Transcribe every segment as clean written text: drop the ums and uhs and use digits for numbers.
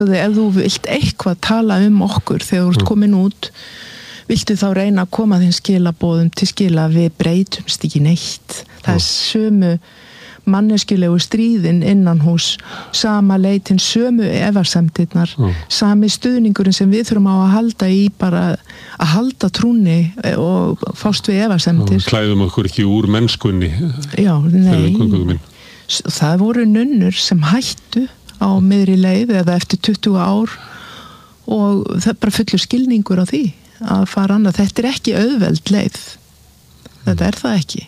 ef þú vilt eitthvað tala okkur þegar þú ert komin út, viltu þá reyna að koma þeim skilaboðum til skila við breytumst ekki neitt. Það sömu manneskjulegu stríðin innan hús, sama leitin, sömu efasemdirnar, sami stuðningurinn sem við þurfum á að halda í bara að halda trúnni og fást við efasemdir. Klæðum okkur ekki úr mennskunni. Já, nei. Það voru nunnur sem hættu á miðri leið eða eftir 20 ár og það bara fullur skilningur á því að fara annað. Þetta ekki auðveld leið. Þetta það ekki.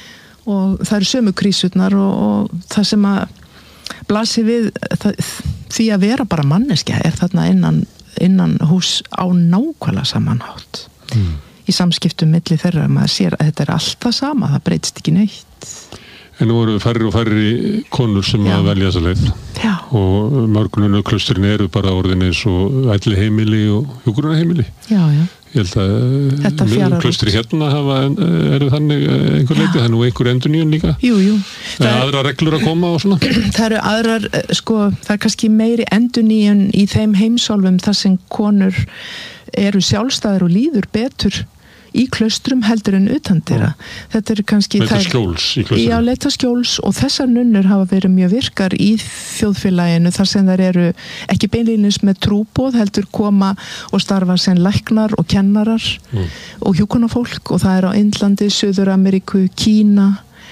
Og það eru sömu krísurnar og það sem að blasi við því að vera bara manneskja þarna innan hús á nákvæmlega samanhátt í samskiptum milli þeirra. Maður sér að þetta alltaf sama, það breytist ekki neitt. En nú eru færri og færri konur sem að velja þessa leið. Já. Og mörgunum klaustrin eru bara orðin eins og ætli heimili og hjúkrunarheimili. Já. Ég held að klaustri hérna eru þannig einhver leiti, það nú einhver endurnýjun líka. Jú. Það aðra reglur að koma og svona. Það eru aðrar, það kannski meiri endurnýjun í þeim heimsálfum þar sem konur eru sjálfstæðar og líður betur í klaustrum heldur en utandira. Þetta kannski leita skjóls í klaustrum. Já, leita skjóls og þessar nunnur hafa verið mjög virkar í þjóðfélaginu þar sem þær eru ekki beinlínis með trúboð heldur koma og starfa sem læknar og kennarar og hjúkrunarfólk og það á Indlandi, Suður-Ameríku, Kína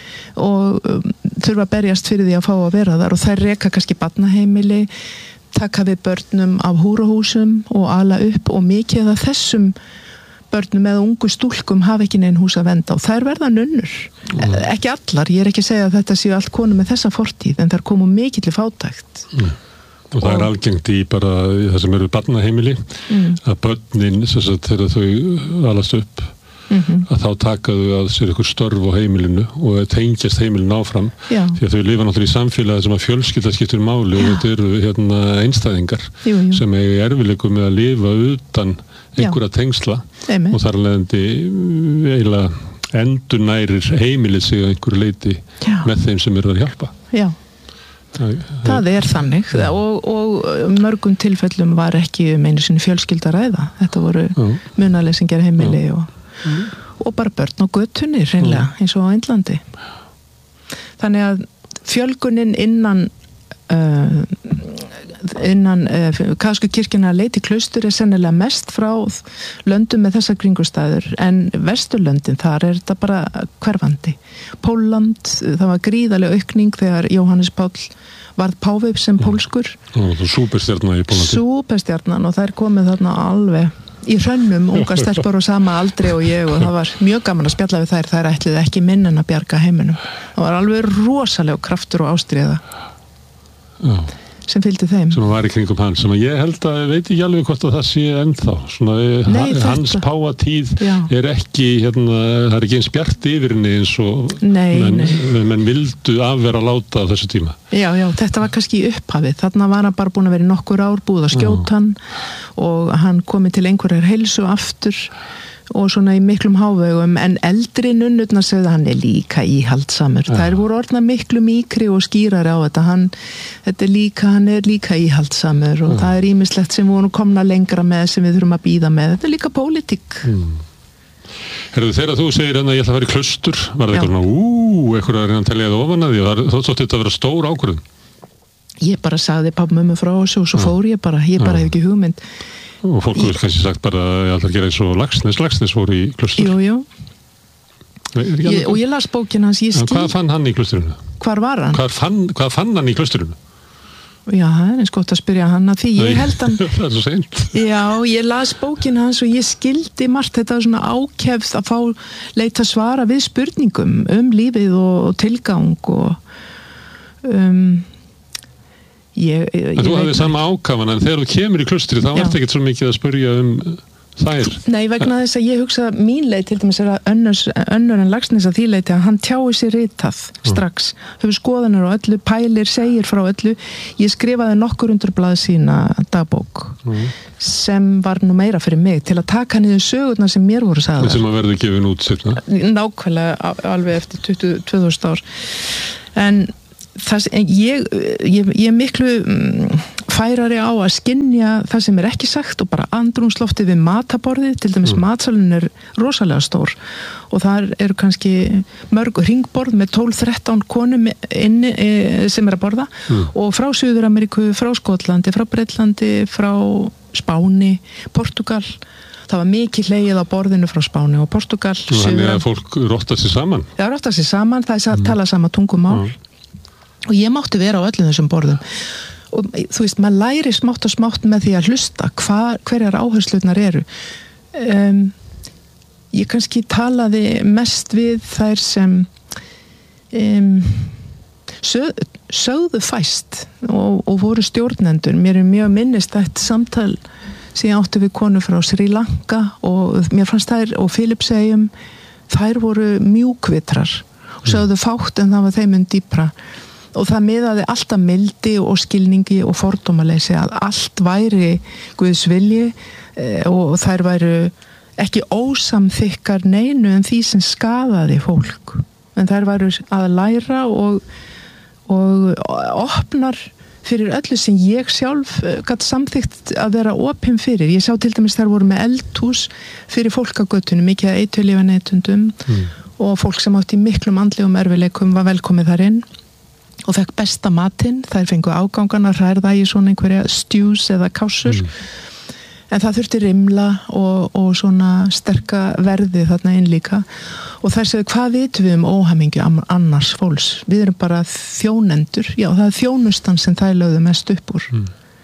og þurfa að berjast fyrir því að fá að vera þar og þær reka kannski barnaheimili, taka við börnum af húrahúsum og ala upp og mikið af þessum börnum eða ungu stúlkum hafa ekki neinn hús að venda og þær verða nunnur. Ekki allar, ég ekki að segja að þetta séu allt konur með þessa fortíð, en þær komu mikilli fátækt. Og það algengt í bara það sem eru barnaheimili, að börnin, þegar þau alast upp, að þá taka þau að sér ykkur störf á heimilinu og tengjast heimilinu áfram. Já. Því að þau lifa náttúrulega í samfélagi sem að fjölskylda skiptir máli og þetta eru einstæðingar sem eiga í erfiðleikum með að lifa utan einhverja tengsla og þar leðandi eiginlega endurnærir heimilið sig á einhverju leiti með þeim sem eru að hjálpa. Já. Það þannig og mörgum tilfellum var ekki einu sinni fjölskylda að ræða. Þetta voru munaðleysingjar heimili og bara börn á götunni hreinlega eins og á Indlandi. Þannig að fjölgunin innan kaþólsku kirkjunnar leiti klaustur sennilega mest frá löndum með þessar kringumstæður en Vesturlöndin þar þetta bara hverfandi. Pólland, það var gríðarleg aukning þegar Jóhannes Páll varð páfi sem pólskur. Súperstjarna í Pólandi. Súperstjarnan og þær komið þarna alveg í hrönnum, unga stelpur og sama aldri og ég og það var mjög gaman að spjalla við þær ætluðu ekki minna en að bjarga heiminum. Það var alveg rosalega kraftur og ástríða sem fylgdi þeim. Sem var í kringum hann, sem ég held að veit ekki alveg hvort að það sé ennþá. Hans páatíð ekki, það ekki eins bjart yfir henni eins og menn vildu afvera láta á þessu tíma. Já, þetta var kannski í upphafið. Þarna var hann bara búin að vera í nokkur ár, búið að skjóta hann og hann komið til einhverjar heilsu aftur og svona í miklum hávegum en eldri nunnurnar segðu hann líka íhaldsamur. Þær voru orðna miklu mýkri og skýrari á þetta. Hann líka íhaldsamur og það ýmislegt sem voru komna lengra með sem við þurfum að bíða með. Þetta líka pólitík. Herðu, þegar þú segir að ég ætla að fara í klaustur, var það eitthvað svona, eitthvað að reyna að telja það ofan að því og þótt þetta að vera stór ákvörðun? Ég bara sagði pabba mömmu frá þessu og svo fór ég bara hef ekki hugmynd. Og fólk vil kannski sagt bara að ég ætla að gera eins og Laxness fór í klaustur. Jú. Og ég las bókina hans, Hvað fann hann í klausturinu? Hvar var hann? Hvað fann hann í klausturinu? Já, það eins gott að spyrja hann að því ég held hann... Það svo seint. Já, ég las bókina hans og ég skildi margt, þetta var svona ákefð að leita svara við spurningum lífið og tilgang og þú hafði sama ákafan en þegar þú kemur í klustri þá ert ekkert svo mikið að spyrja þær. Nei, vegna þess að ég hugsa að mín leið til dæmis að önnur en Laxness að því leiti að hann tjái sér ritað strax, hefur skoðanir og öllu pælir, segir frá öllu. Ég skrifaði nokkur undir blaðsína dagbók sem var nú meira fyrir mig til að taka niður sögurnar sem mér voru sagðar. Sem að verði gefin út seinna. Nákvæmlega alveg eftir 2000 ár. En ég miklu færari á að skynja það sem ekki sagt og bara andrúmsloftið við mataborðið, til dæmis matsalun rosalega stór og þar eru kannski mörg hringborð með 12-13 konum inni sem að borða og frá Suður-Ameríku, frá Skotlandi, frá Breitlandi, frá Spáni, Portugal. Það var mikið hlegið á borðinu frá Spáni og Portugal. Þannig að fólk rottar sér saman? Já, rottar sér saman, það er talað sama tungumál og ég mátti vera á öllum þessum borðum og þú veist, maður læri smátt og smátt með því að hlusta hverjar áherslurnar eru. Ég kannski talaði mest við þær sem sögðu fæst og voru stjórnendur. Mér mjög minnistætt samtal sem ég átti við konu frá Sri Lanka og mér fannst þær og Filippseyjum, þær voru mjúkvitrar og sögðu fátt en það var þeim dýpra og það miðaði alltaf mildi og skilningi og fordómaleysi að allt væri Guðs vilji og þær væru ekki ósamþykkar neinu en því sem skaðaði fólk en þær væru að læra og opnar fyrir öllu sem ég sjálf gat samþykkt að vera opin fyrir. Ég sá til dæmis þær voru með eldhús fyrir fólk á götunum, mikið að eiturlyfjaneytendum og fólk sem átti í miklum andlegum erfiðleikum var velkomið þar inn og fekk besta matinn. Þær fengu ágangana hrærða í svona einhverja stews eða kásur en það þurfti rimla og svona sterka verði þarna inn líka og þær segðu, hvað vitum við óhamingju annars fólks? Við erum bara þjónendur, já það er þjónustan sem þær lögðu mest upp úr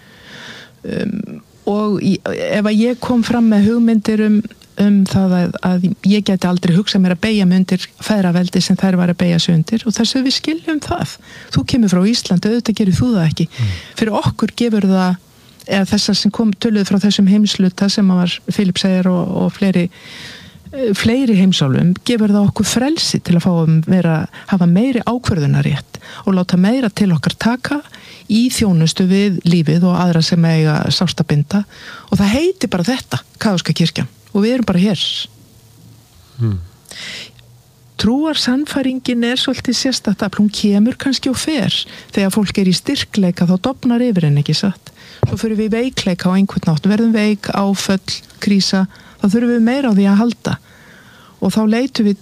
og ef að ég kom fram með hugmyndir það að ég geti aldrei hugsað mér að beygja mig undir feðraveldi sem þær var að beygja sig undir og þess að við skiljum það. Þú kemur frá Íslandi, auðvitað gerir þú það ekki. Fyrir okkur gefur það eða þessar sem kom töluð frá þessum heimsluta sem var Filippseyjar og fleiri heimsálfum gefur það okkur frelsi til að hafa meiri ákvörðunarétt og láta meira til okkar taka í þjónustu við lífið og aðra sem eiga sárt að binda og það heitir bara þetta, kaþólska kirkjan og við erum bara hér. Trúarsannfæringin svolítið sérstakt að hún kemur kannski og fer þegar fólk í styrkleika þá dofnar yfir henni ekki satt. Svo fyrir við veikleika á einhvern nátt, verðum veik, áföll, krísa, þá þurfum við meira á því að halda og þá leitum við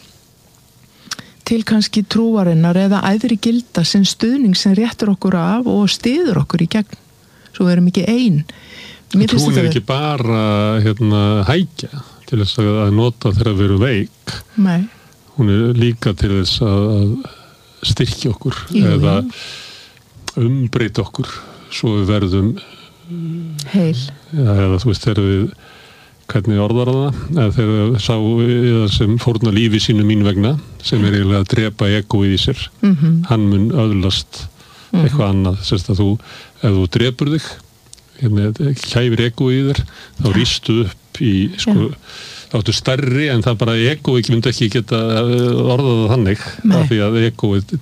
til kannski trúarinnar eða æðri gilda sem stuðning sem réttur okkur af og styður okkur í gegn, svo við erum ekki ein. Trúin ekki bara hækja til þess að nota þegar við erum veik. Nei. Hún líka til þess að styrkja okkur eða umbreyta okkur svo við verðum heil. Eða þú veist þegar við hvernig orðar það eða þegar sá eða sem fórna lífi sínu mín vegna sem eiginlega að drepa egoið í sér hann mun öðlast eitthvað annað sérst að ef þú drepur þig kæfir egoið í þér þá rístu upp í áttu stærri en það bara egoið myndi ekki geta orðað það þannig af því að egoið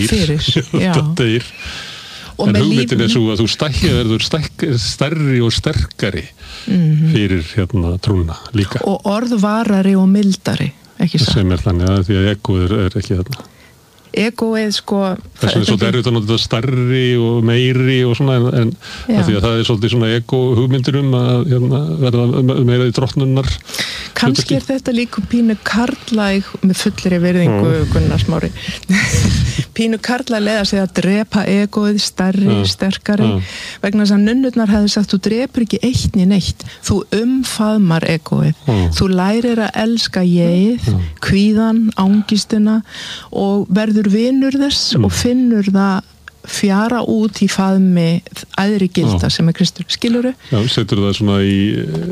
deyr en hugmyndin svo að þú verður stærri og sterkari fyrir trúna líka og orðvarari og mildari ekki satt sem þannig að því að egoið ekki þarna egoið þess vegna svo erfitt að nota þetta stærri og meiri og svona en af því að það svolítið svona ego hugmyndir að verða meira í drottnunnar kannski þetta líka pínu karlæg með fullri virðingu Gunnar Smári pínu karlæg leiða sig að drepa egoið stærri, sterkari vegna þess að nunnurnar hefði sagt þú drepur ekki eitt né neitt þú umfaðmar egoið þú lærir að elska ég kvíðan, ángistina og verður vinur þess og finnur það fjara út í faðmi æðri gilda sem Kristur, skilurðu? Já, setur það svona í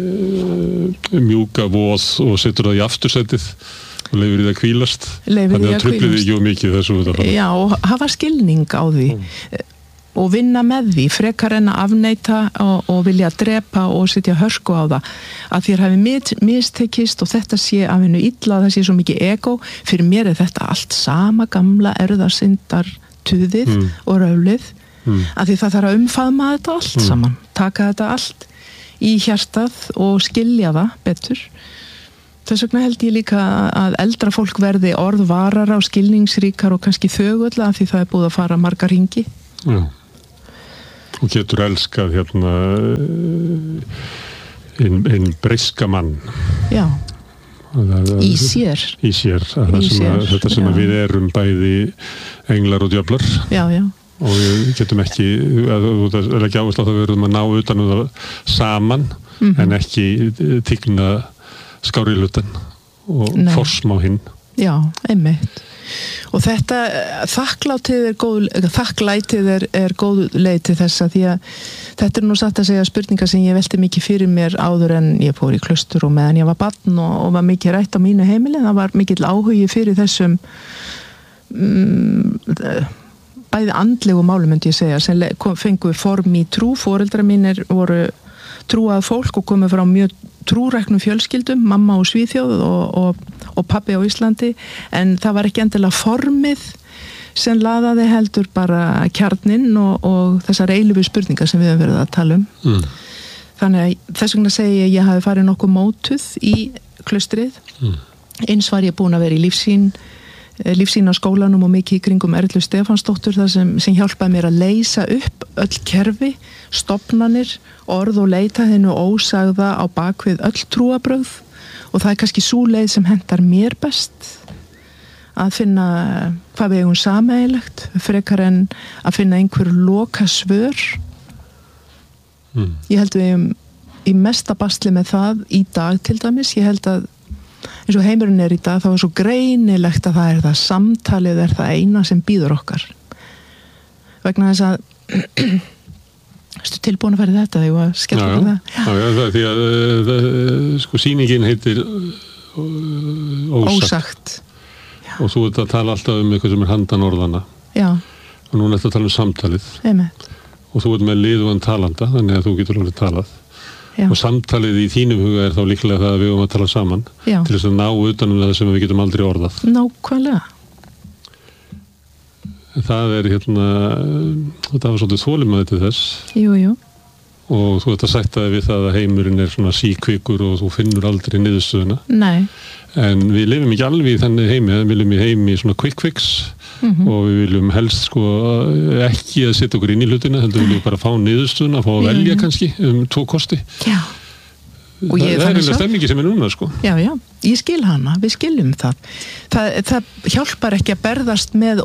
mjúka voð og setur það í aftursætið og leifir í það kvílast þannig að truflið ekki mikið þessu Já, og hafa skilning á því og vinna með því frekar en að afneita og vilja drepa og setja hörsku á það að þér hafi mistekist og þetta sé af hennu illa það sé svo mikið ego fyrir mér þetta allt sama gamla erðarsindar tuðið og röflið að því það þarf að umfaðma þetta allt saman taka þetta allt í hjartað og skilja það betur þess vegna held ég líka að eldra fólk verði orðvarara og skilningsríkar og kannski þögull að því það búið að fara marga hringi og getur elskað einn breiska mann. Já. Í sér. Þetta sem að við erum bæði englar og djöflar. Já. Og við getum ekki leggja áherslu á það, við verðum að ná utan það saman, en ekki tigna skári hlutan og forsmá hinn. Já, einmitt. Og þetta þakklætið er góð leið til þessa, því að þetta nú satt að segja spurningar sem ég velti mikið fyrir mér áður en ég fór í klaustur og meðan ég var barn og var mikið rætt á mínu heimili. Það var mikill áhugi fyrir þessum bæði andlegu málum, myndi ég segja, sem fengu form í trú. Foreldrar mínir voru trúað fólk og komið frá mjög trúræknum fjölskyldum, mamma á Svíþjóð og pabbi á Íslandi, en það var ekki endilega formið sem laðaði, heldur bara kjarninn og þessar eilífu spurningar sem við höfum verið að tala um. Þannig að þess vegna segi ég hafi farið nokkuð mótuð í klaustrið. Eins var ég búin að vera í lífsýn á skólanum og mikið í kringum Erlu Stefánsdóttur, þar sem hjálpaði mér að leysa upp öll kerfi, stofnanir, orð og leita hennu ósagða á bakvið öll trúabrögð, og það er kannski sú leið sem hentar mér best, að finna hvað við eigum sameiginlegt frekar en að finna einhver loka svör. Ég held við eigum í mesta basli með það í dag til dæmis. Ég held að eins og heimurinn er í dag, þá er svo greinilegt að það samtalið er það eina sem býður okkar. Vegna þess að ertu tilbúin að fara í þetta þegar að skella fyrir það? Já, því að sko sýningin heitir Ósagt. Og þú ert að tala alltaf um eitthvað sem er handan orðana. Já. Og núna ertu að tala um samtalið. Einmitt. Og þú ert með liðugan talanda, þannig að þú getur alveg talað. Já. Og samtalið í þínum huga er þá líklega það að við höfum að tala saman. Já. Til þess að ná utanum það sem við getum aldrei orðað. Nákvæmlega. Það er þetta var svolítið þolinmæði til þess. Jú. Og þú ert að sætta þig við það að heimurinn er svona síkvikur og þú finnur aldrei niðurstöðuna. Nei. En við lifum ekki alveg í þenni heimi, við viljum í heimi svona quick fix og við viljum helst ekki að setja okkur inn í hlutina, heldur við viljum bara fá niðurstöðuna, fá að velja kannski 2 kosti. Já. Það er einhverja stemmingi sem er núna, sko. Já, ég skil hana, við skiljum það. Það hjálpar ekki að berðast með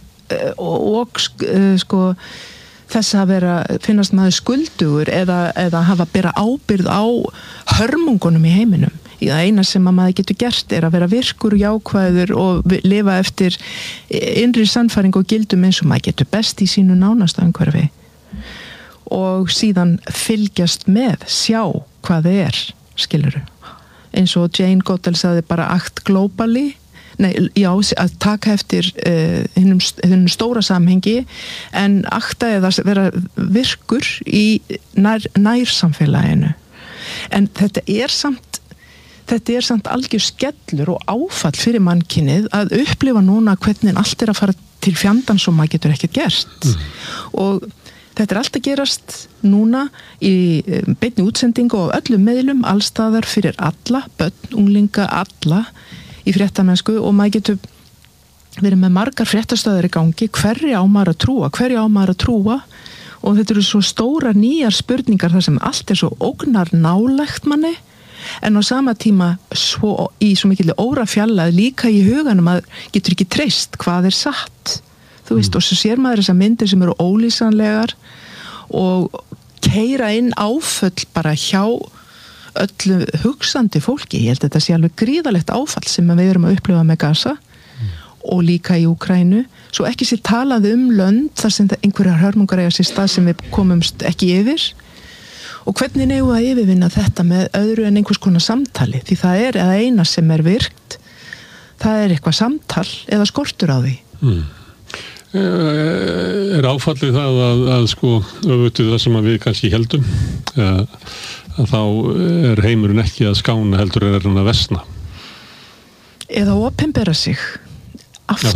þess að finnast maður skuldugur eða hafa bera ábyrgð á hörmungunum í heiminum. Það eina sem að maður getur gert er að vera virkur, jákvæður og lifa eftir innri sannfæring og gildum eins og maður getur best í sínu nánasta umhverfi. Og síðan fylgjast með, sjá hvað það er, skilurðu. Eins og Jane Goodall sagði bara act globally. Að taka eftir hinnum stóra samhengi en akta eða vera virkur í nærsamfélaginu. En þetta er samt algjör skellur og áfall fyrir mannkynið að upplifa núna hvernig allt er að fara til fjandans og maður getur ekkert gert. Og þetta er allt að gerast núna í beinni útsendingu og öllum miðlum, allstaðar fyrir alla, börn, unglinga, alla í fréttamennsku, og maður getur verið með margar fréttastöðar í gangi. Hverju á maður að trúa? Og þetta eru svo stórar nýjar spurningar þar sem allt er svo ógnar nálægt manni, en á sama tíma í svo mikilli órafjallað líka í huganum að getur ekki treyst hvað er satt. Þú veist, og svo sér maður þessar myndir sem eru ólýsanlegar og keyra inn áföll bara hjá öllu hugsandi fólki. Ég held að þetta sé alveg gríðalegt áfall sem við erum að upplifa með Gaza og líka í Úkraínu. Svo ekki sé talað lönd þar sem einhverjar hörmungar eiga sér stað sem við komumst ekki yfir. Og hvernig eigum við að yfirvinna þetta með öðru en einhvers konar samtali? Því það er eina sem er virkt, það er eitthvað samtal eða skortur á því. Er áfallið það að öfutuð það sem við kannski heldum, að þá er heimurinn ekki að skána heldur er hann að versna? Eða opinbera sig. aftur.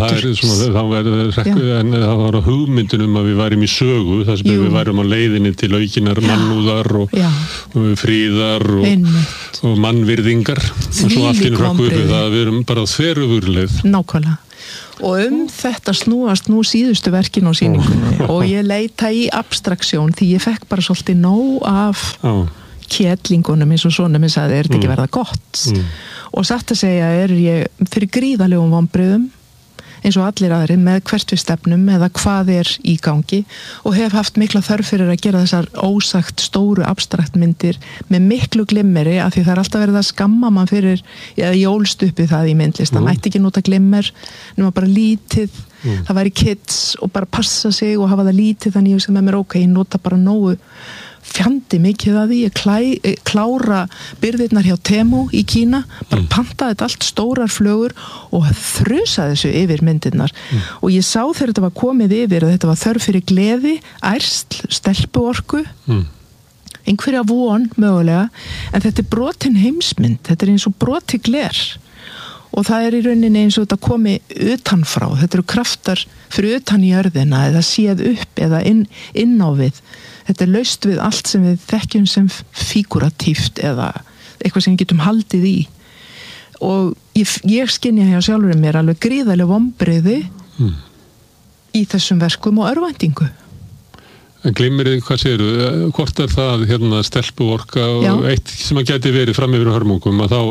En það var á hugmyndunum að við værum í sögu, þar sem við værum á leiðinni til aukinar mannúðar og fríðar og mannvirðingar og svo allt inn hrökk upp það að við erum bara þveröfurleið. Nákvæmlega. Og þetta snúast nú síðustu verkin á sýningunni og ég leita í abstraksjón því ég fekk bara svolítið nóg af kettlingunum eins og svona minn sagði, þetta ekki verða gott? Og satt að segja ég fyrir gríðalegum vonbrigðum eins og allir aðrir með hvert við stefnum eða hvað í gangi og hef haft mikla þörf fyrir að gera þessar ósagt stóru abstrakt myndir með miklu glimmeri af því það alltaf verið að skamma mann fyrir ég ólst upp í það í myndlist það mætti ekki nota glimmer nema bara lítið það væri kids og bara passa sig og hafa það lítið þannig ég sem með mér ég nota bara nógu fjandi mikið að því, ég klára byrðirnar hjá Temu í Kína bara pantaði þetta allt stórar flögur og þrusaði þessu yfir myndirnar og ég sá þegar þetta var komið yfir að þetta var þörf fyrir gleði, ærsl, stelpuorku einhverja von mögulega en þetta brotin heimsmynd, þetta eins og broti gler og það í rauninni eins og þetta komi utanfrá, þetta eru kraftar fyrir utan í jörðina eða séð upp eða inn á við þetta laust við allt sem við þekkjum sem figuratíft eða eitthvað sem við getum haldið í og ég skynja hjá sjálfur mér alveg gríðarleg vonbrigði í þessum verkum og örvæntingu. En glimmerið, hvað segirðu? Hvort það stelpuorka og eitt sem að gæti verið fram yfir hörmungum að þá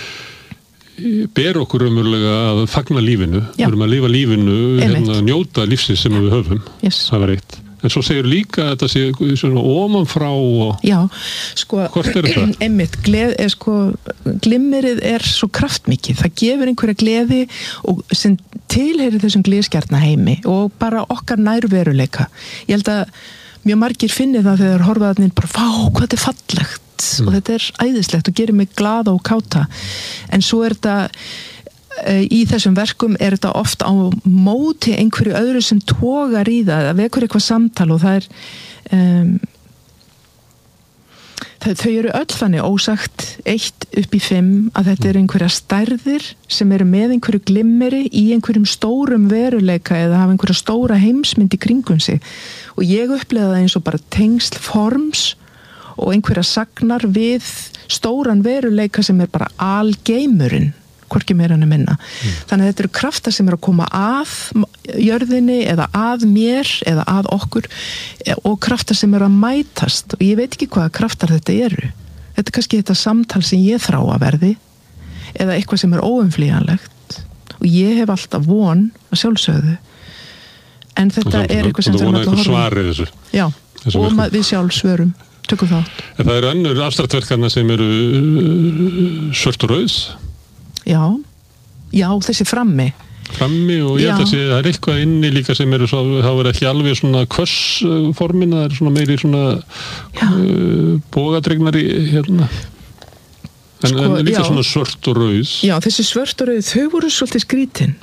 ber okkur umurlega að fagna lífinu, við erum að lifa lífinu, njóta lífsins sem við höfum, það var eitt. En svo segir líka að þetta sé svona omanfrá og hvort það? Einmitt, glimmerið svo kraftmikið, það gefur einhverja gleði og sem tilheyrir þessum gleðskjarna heimi og bara okkar nærveruleika. Ég held að mjög margir finni það þegar horfaðarnir bara, vá, hvað þetta fallegt og þetta æðislegt og gerir mig glaða og káta. En svo þetta í þessum verkum þetta oft á móti einhverju öðru sem togar í það vekur eitthvað samtal og það þau eru öll þannig ósagt 1 upp í 5 að þetta einhverja stærðir sem eru með einhverju glimmeri í einhverjum stórum veruleika eða hafa einhverja stóra heimsmynd í kringum sig og ég upplega það eins og bara tengsl forms og einhverja sagnar við stóran veruleika sem bara algeimurinn hvorki meira en að minna. Þannig að þetta eru kraftar sem eru að koma að jörðinni eða að mér eða að okkur og kraftar sem eru að mætast og ég veit ekki hvaða kraftar þetta eru. Þetta kannski þetta samtal sem ég þrá að verði eða eitthvað sem óumflýjanlegt og ég hef alltaf von að sjálfsögðu en þetta eitthvað sem þarf að horfa þessu. Já, og við sjálfsvörum tökum það. En það eru önnur abstraktverkarna sem eru svört og rauð. Já, þessi frammi og ég held að það er eitthvað inni líka sem eru svo, það verður ekki alveg svona kvössformin, það er svona meiri svona bógadregnari en líka svona svört og rauð. Já, þessi svört og rauð, þau voru svolítið skrítin.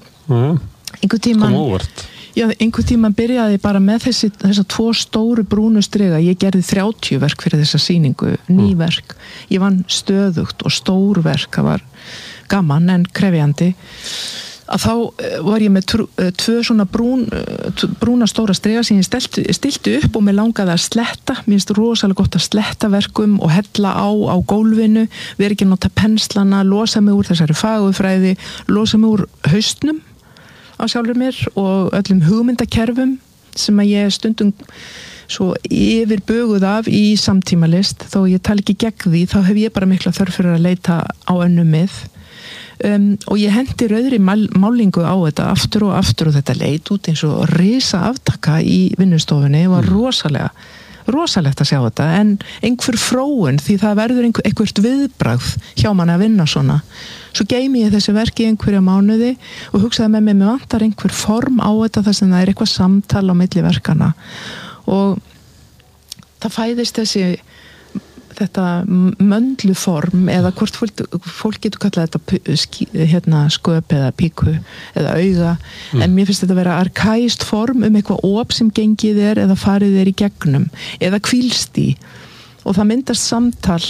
Kom óvart. Já, einhvern tímann byrjaði bara með þessa 2 stóru brúnu striga. Ég gerði 30 verk fyrir þessa sýningu, ný verk. Ég vann stöðugt og stór verk, það var gaman en krefjandi. Að þá var ég með 2 svona brúna stóra striga sem ég stilti upp og mér langaði að sletta. Mér finnst rosalega gott að sletta verkum og hella á gólfinu, vera ekki að nota penslana, losa mig úr þessari fagurfræði, losa mig úr haustnum á sjálfur mér og öllum hugmyndakerfum sem að ég stundum svo yfirböguð af í samtímalist þó ég tala ekki gegn því, þá hef ég bara mikla þörf fyrir að leita á önnum mið og ég hendi rauðri málingu á þetta aftur og þetta leit út eins og risa aftaka í vinnustofunni var rosalegt að sjá þetta en einhver fróun því það verður einhvert viðbragð hjá mann að vinna svona svo geymi ég þessi verki í einhverja mánuði og hugsaði með mig vantar einhver form á þetta þar sem það er eitthvað samtal á milli verkana og það fæðist þetta möndluform eða hvort fólk getur kallað þetta sköp eða píku eða auga en mér finnst þetta að vera arkaískt form eitthvað op sem gengið eða farið í gegnum eða hvílst í og það myndast samtal á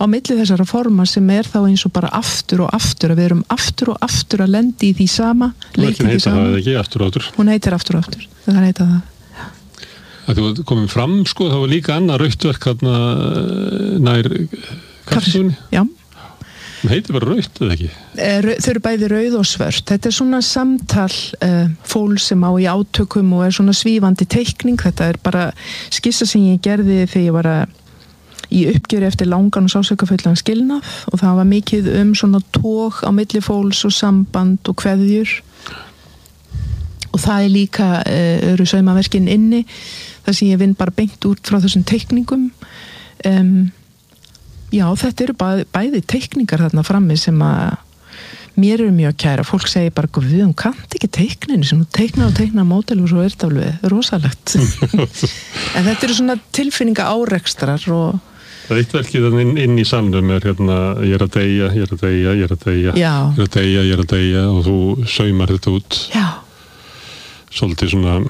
á milli þessara forma sem þá eins og bara aftur og aftur, að við erum aftur og aftur að lendi í því sama, leika því sama. Það ekki aftur og aftur. Hún heitir aftur og aftur, það heita það. Að þú komum fram, sko, það var líka annað rautt verk nær kaffistofunni. Já. Það heitir bara rautt, eða ekki? Þau eru bæði rauð og svört. Þetta svona samtal fól sem á í átökum og svona svífandi teikning. Þetta bara skissa sem ég gerði þegar ég var í uppgjöri eftir langan og sásökafullan skilnað og það var mikið svona tóg á milli fólks og samband og kveðjur. Og það líka eru saumaverkin inni, þar sem ég vinn bara beint út frá þessum teikningum. Já, þetta eru bæði teikningar þarna frammi sem að mér eru mjög kæra. Fólk segir bara, við kannt ekki teikninu sem teiknar módel og svo þetta alveg rosalegt. En þetta eru svona tilfinninga árekstrar og það eitt verkið inn í samnum ég er að deyja, ég er að deyja, ég er að deyja, já. Ég er að deyja, ég er að deyja og þú saumar þetta út. Já. Svolítið svona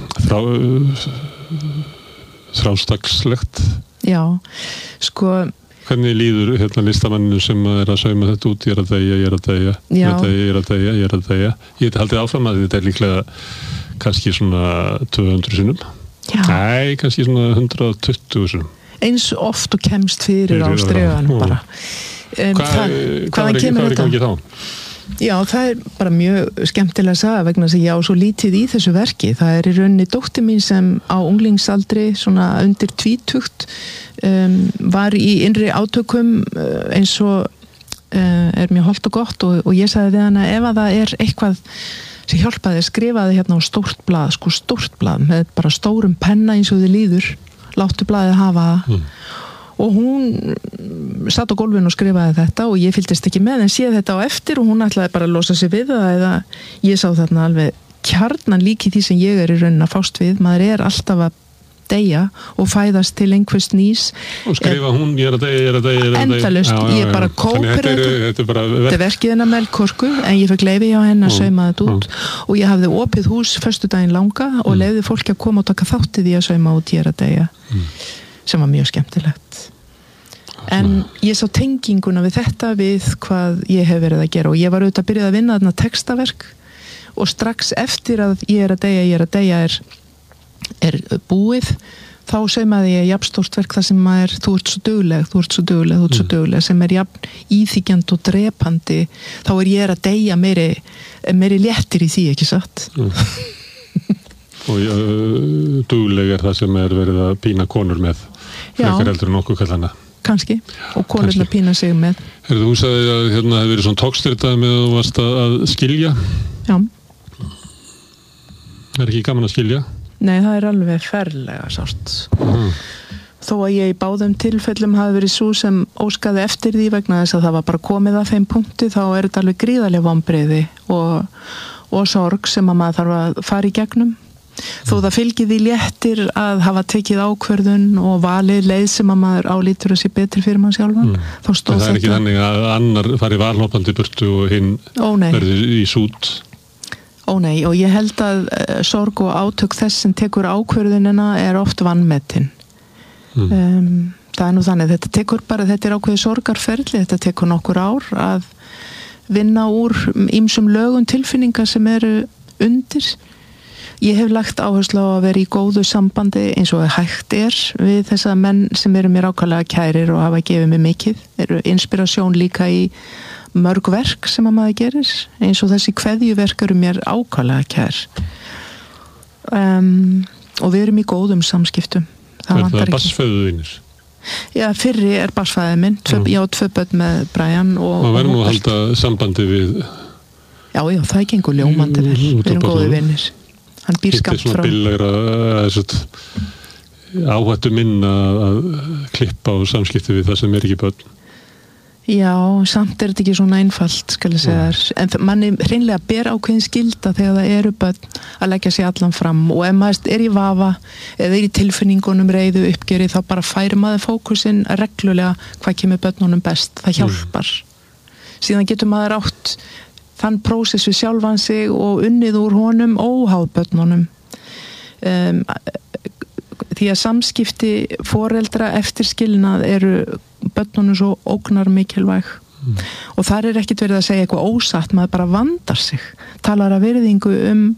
þrástagslegt. Já, sko hvernig líður listamanninu sem að sauma þetta út, ég er að deyja, ég er að deyja, ég er að deyja, ég er að deyja, ég er að deyja. Ég geti haldið áfram að þetta líklega kannski svona 200 sinnum. Já. Nei, kannski svona 120 sinnum. Eins oft og kemst fyrir á strefanum bara. Hvaðan kemur þetta? Hvað þá? Já, það bara mjög skemmtilega að sagða vegna þess að ég á svo lítið í þessu verki. Það í rauninni dóttir mín sem á unglingsaldri, svona undir tvítugt, var í innri átökum eins og mjög hollt og gott og ég sagði við hana ef að það eitthvað sem hjálpaði skrifaði hérna á stórt blað, sko stórt blað með bara stórum penna eins og þið líður, láttu blaðið hafa það. Og hún satt á gólfinu og skrifaði þetta og ég fylgdist ekki með en séð þetta á eftir og hún ætlaði bara að losa sig við það eða ég sá þarna alveg kjarnan líki því sem ég í rauninni að fást við. Maður alltaf að deyja og fæðast til einhvers nýs. Og skrifa hún, ég er að deyja, ég er að deyja, ég er að deyja. Endalaust, ég bara kópir þetta er verkið hennar Melkorku en ég fekk leyfi hjá henni að sauma þetta út og ég hafði opið hús föstudaginn langa og leyfði fólki að koma og taka þátt í því að sauma út ég er að deyja. Sem var mjög skemmtilegt. En ég sá tenginguna við þetta við hvað ég hef verið að gera og ég var auðvitað að byrja að vinna þarna textaverk og strax eftir að ég er að deyja er búið þá saumaði ég jafnstórt verk þar sem þú ert svo dugleg sem jafn íþykjandi og drepandi þá ég að deyja meiri léttir í því, ekki satt? Og dugleg það sem verið að pína konur með frekar heldur en okkur kallana. Kannski, og konurna pína sig með. Þú sagði að hefði verið svona tókstyrtað með að þú varst að skilja. Já. Ekki gaman að skilja? Nei, það alveg ferlega sárt. Þó að ég í báðum tilfellum hafi verið svo sem óskaði eftir því vegna þess að það var bara komið að þeim punkti þá þetta alveg gríðarleg vonbrigði og sorg sem að maður þarf að fara í gegnum. Þó það fylgir því léttir að hafa tekið ákvörðun og valið leið sem að maður álítur að sé betri fyrir mann sjálfan. Það ekki þannig að annar fari valhópandi burtu og hinn verður í sút? Nei, og ég held að sorg og átök þess sem tekur ákvörðunina oft vanmetin. Það nú þannig, þetta ákveðið sorgarferli, þetta tekur nokkur ár að vinna úr ýmsum lögum tilfinninga sem eru undir. Ég hef lagt áherslu á að vera í góðu sambandi eins og hægt við þessa menn sem eru mér ákaflega kærir og hafa gefið mér mikið. Eru inspirasjón líka í mörg verk sem að maður gerir eins og þessi kveðjuverk eru mér ákaflega kær. Og við erum í góðum samskiptum. Það bassföðuðinir? Já, fyrri bassfæðið minn. Ég á 2 börn með Brian og maður verður nú að halda sambandi við Já, það gengur ljómandi vel. Við erum góðir vinir. Hann býr skammt frá. Þetta billegra áhættu minna að klippa á samskipti við það sem ekki börn. Já, samt þetta ekki svona einfalt, skal ég segja þér. En manni hreinlega ber ákveðin skylda þegar það eru börn að leggja sig allan fram og ef maður í vafa eða í tilfinningunum reiðu uppgjöri þá bara færi maður fókusinn reglulega hvað kemur börnunum best. Það hjálpar. Síðan getur maður átt þann prósess við sjálfan sig og unnið úr honum óháð börnunum. Því að samskipti foreldra eftir skilnað eru börnunum svo ógnar mikilvæg og þar ekkert verið að segja eitthvað ósatt, maður bara vandar sig, talar að virðingu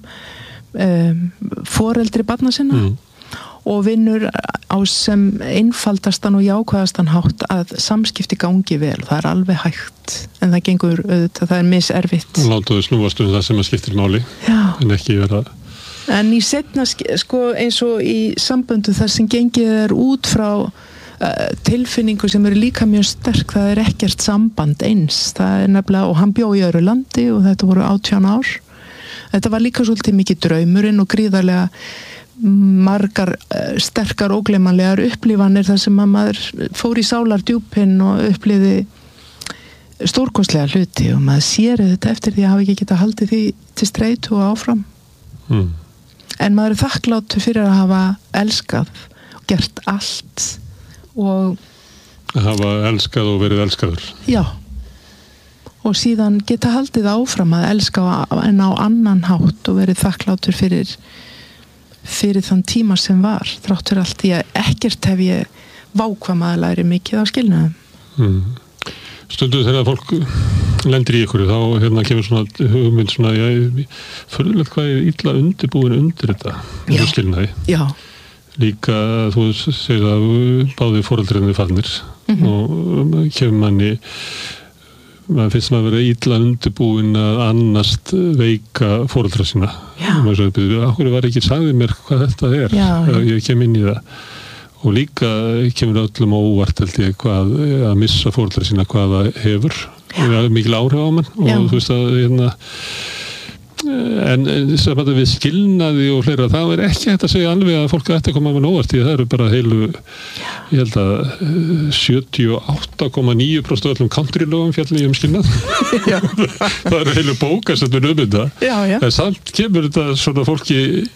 foreldri barna sinna og vinnur á sem einfaldastan og jákvæðastan hátt að samskipti gangi vel, það alveg hægt en það gengur auðvitað, það miserfitt. Láta þau snúast það sem að skiptir máli. Já. En ekki vera. En í seinna, sko, eins og í samböndu þar sem gengið út frá tilfinningu sem líka mjög sterk, það ekkert samband eins, það nefnilega, og hann bjó í öðru landi og þetta voru 18 ár. Þetta var líka svolítið mikið draumurinn og gríðarlega margar sterkar ógleymanlegar upplifanir þar sem að maður fór í sálardjúpin og upplifði stórkostlega hluti og maður sér þetta eftir því að hafa ekki getað haldið því til streitu og áfram. En maður þakklátur fyrir að hafa elskað og gert allt og að hafa elskað og verið elskaður. Já. Og síðan geta haldið áfram að elska en á annan hátt og verið þakklátur fyrir þann tíma sem var, þrátt fyrir allt því að ekkert hef ég vákvað læri mikið á skilnaðum. Stundum þegar fólk lendir í ykkur þá kemur svona hugmynd svona, förðulegt hvað illa undirbúin undir þetta skilnaði. Já. Líka, þú segir að báði foreldreinni farnir og kemur manni maður finnst maður vera illa undirbúin að annast veika foreldra sína. Maður sagði, akkur var ekki sagði mér hvað þetta er. Ég kem inn í það. Og líka kemur öllum óvart held ég hvað að missa foreldra sína hvað það hefur. Það er mikil áhrif á mann og þú veist að en saman við skilnaði og fleira, það ekki hægt að segja alveg að fólk ætti að koma með óvart því það eru bara heilu, ég held að 78,9% af öllum countrylögum fjalli skilnað. Það eru heilu bókasöfnur þetta. En samt kemur þetta svona fólki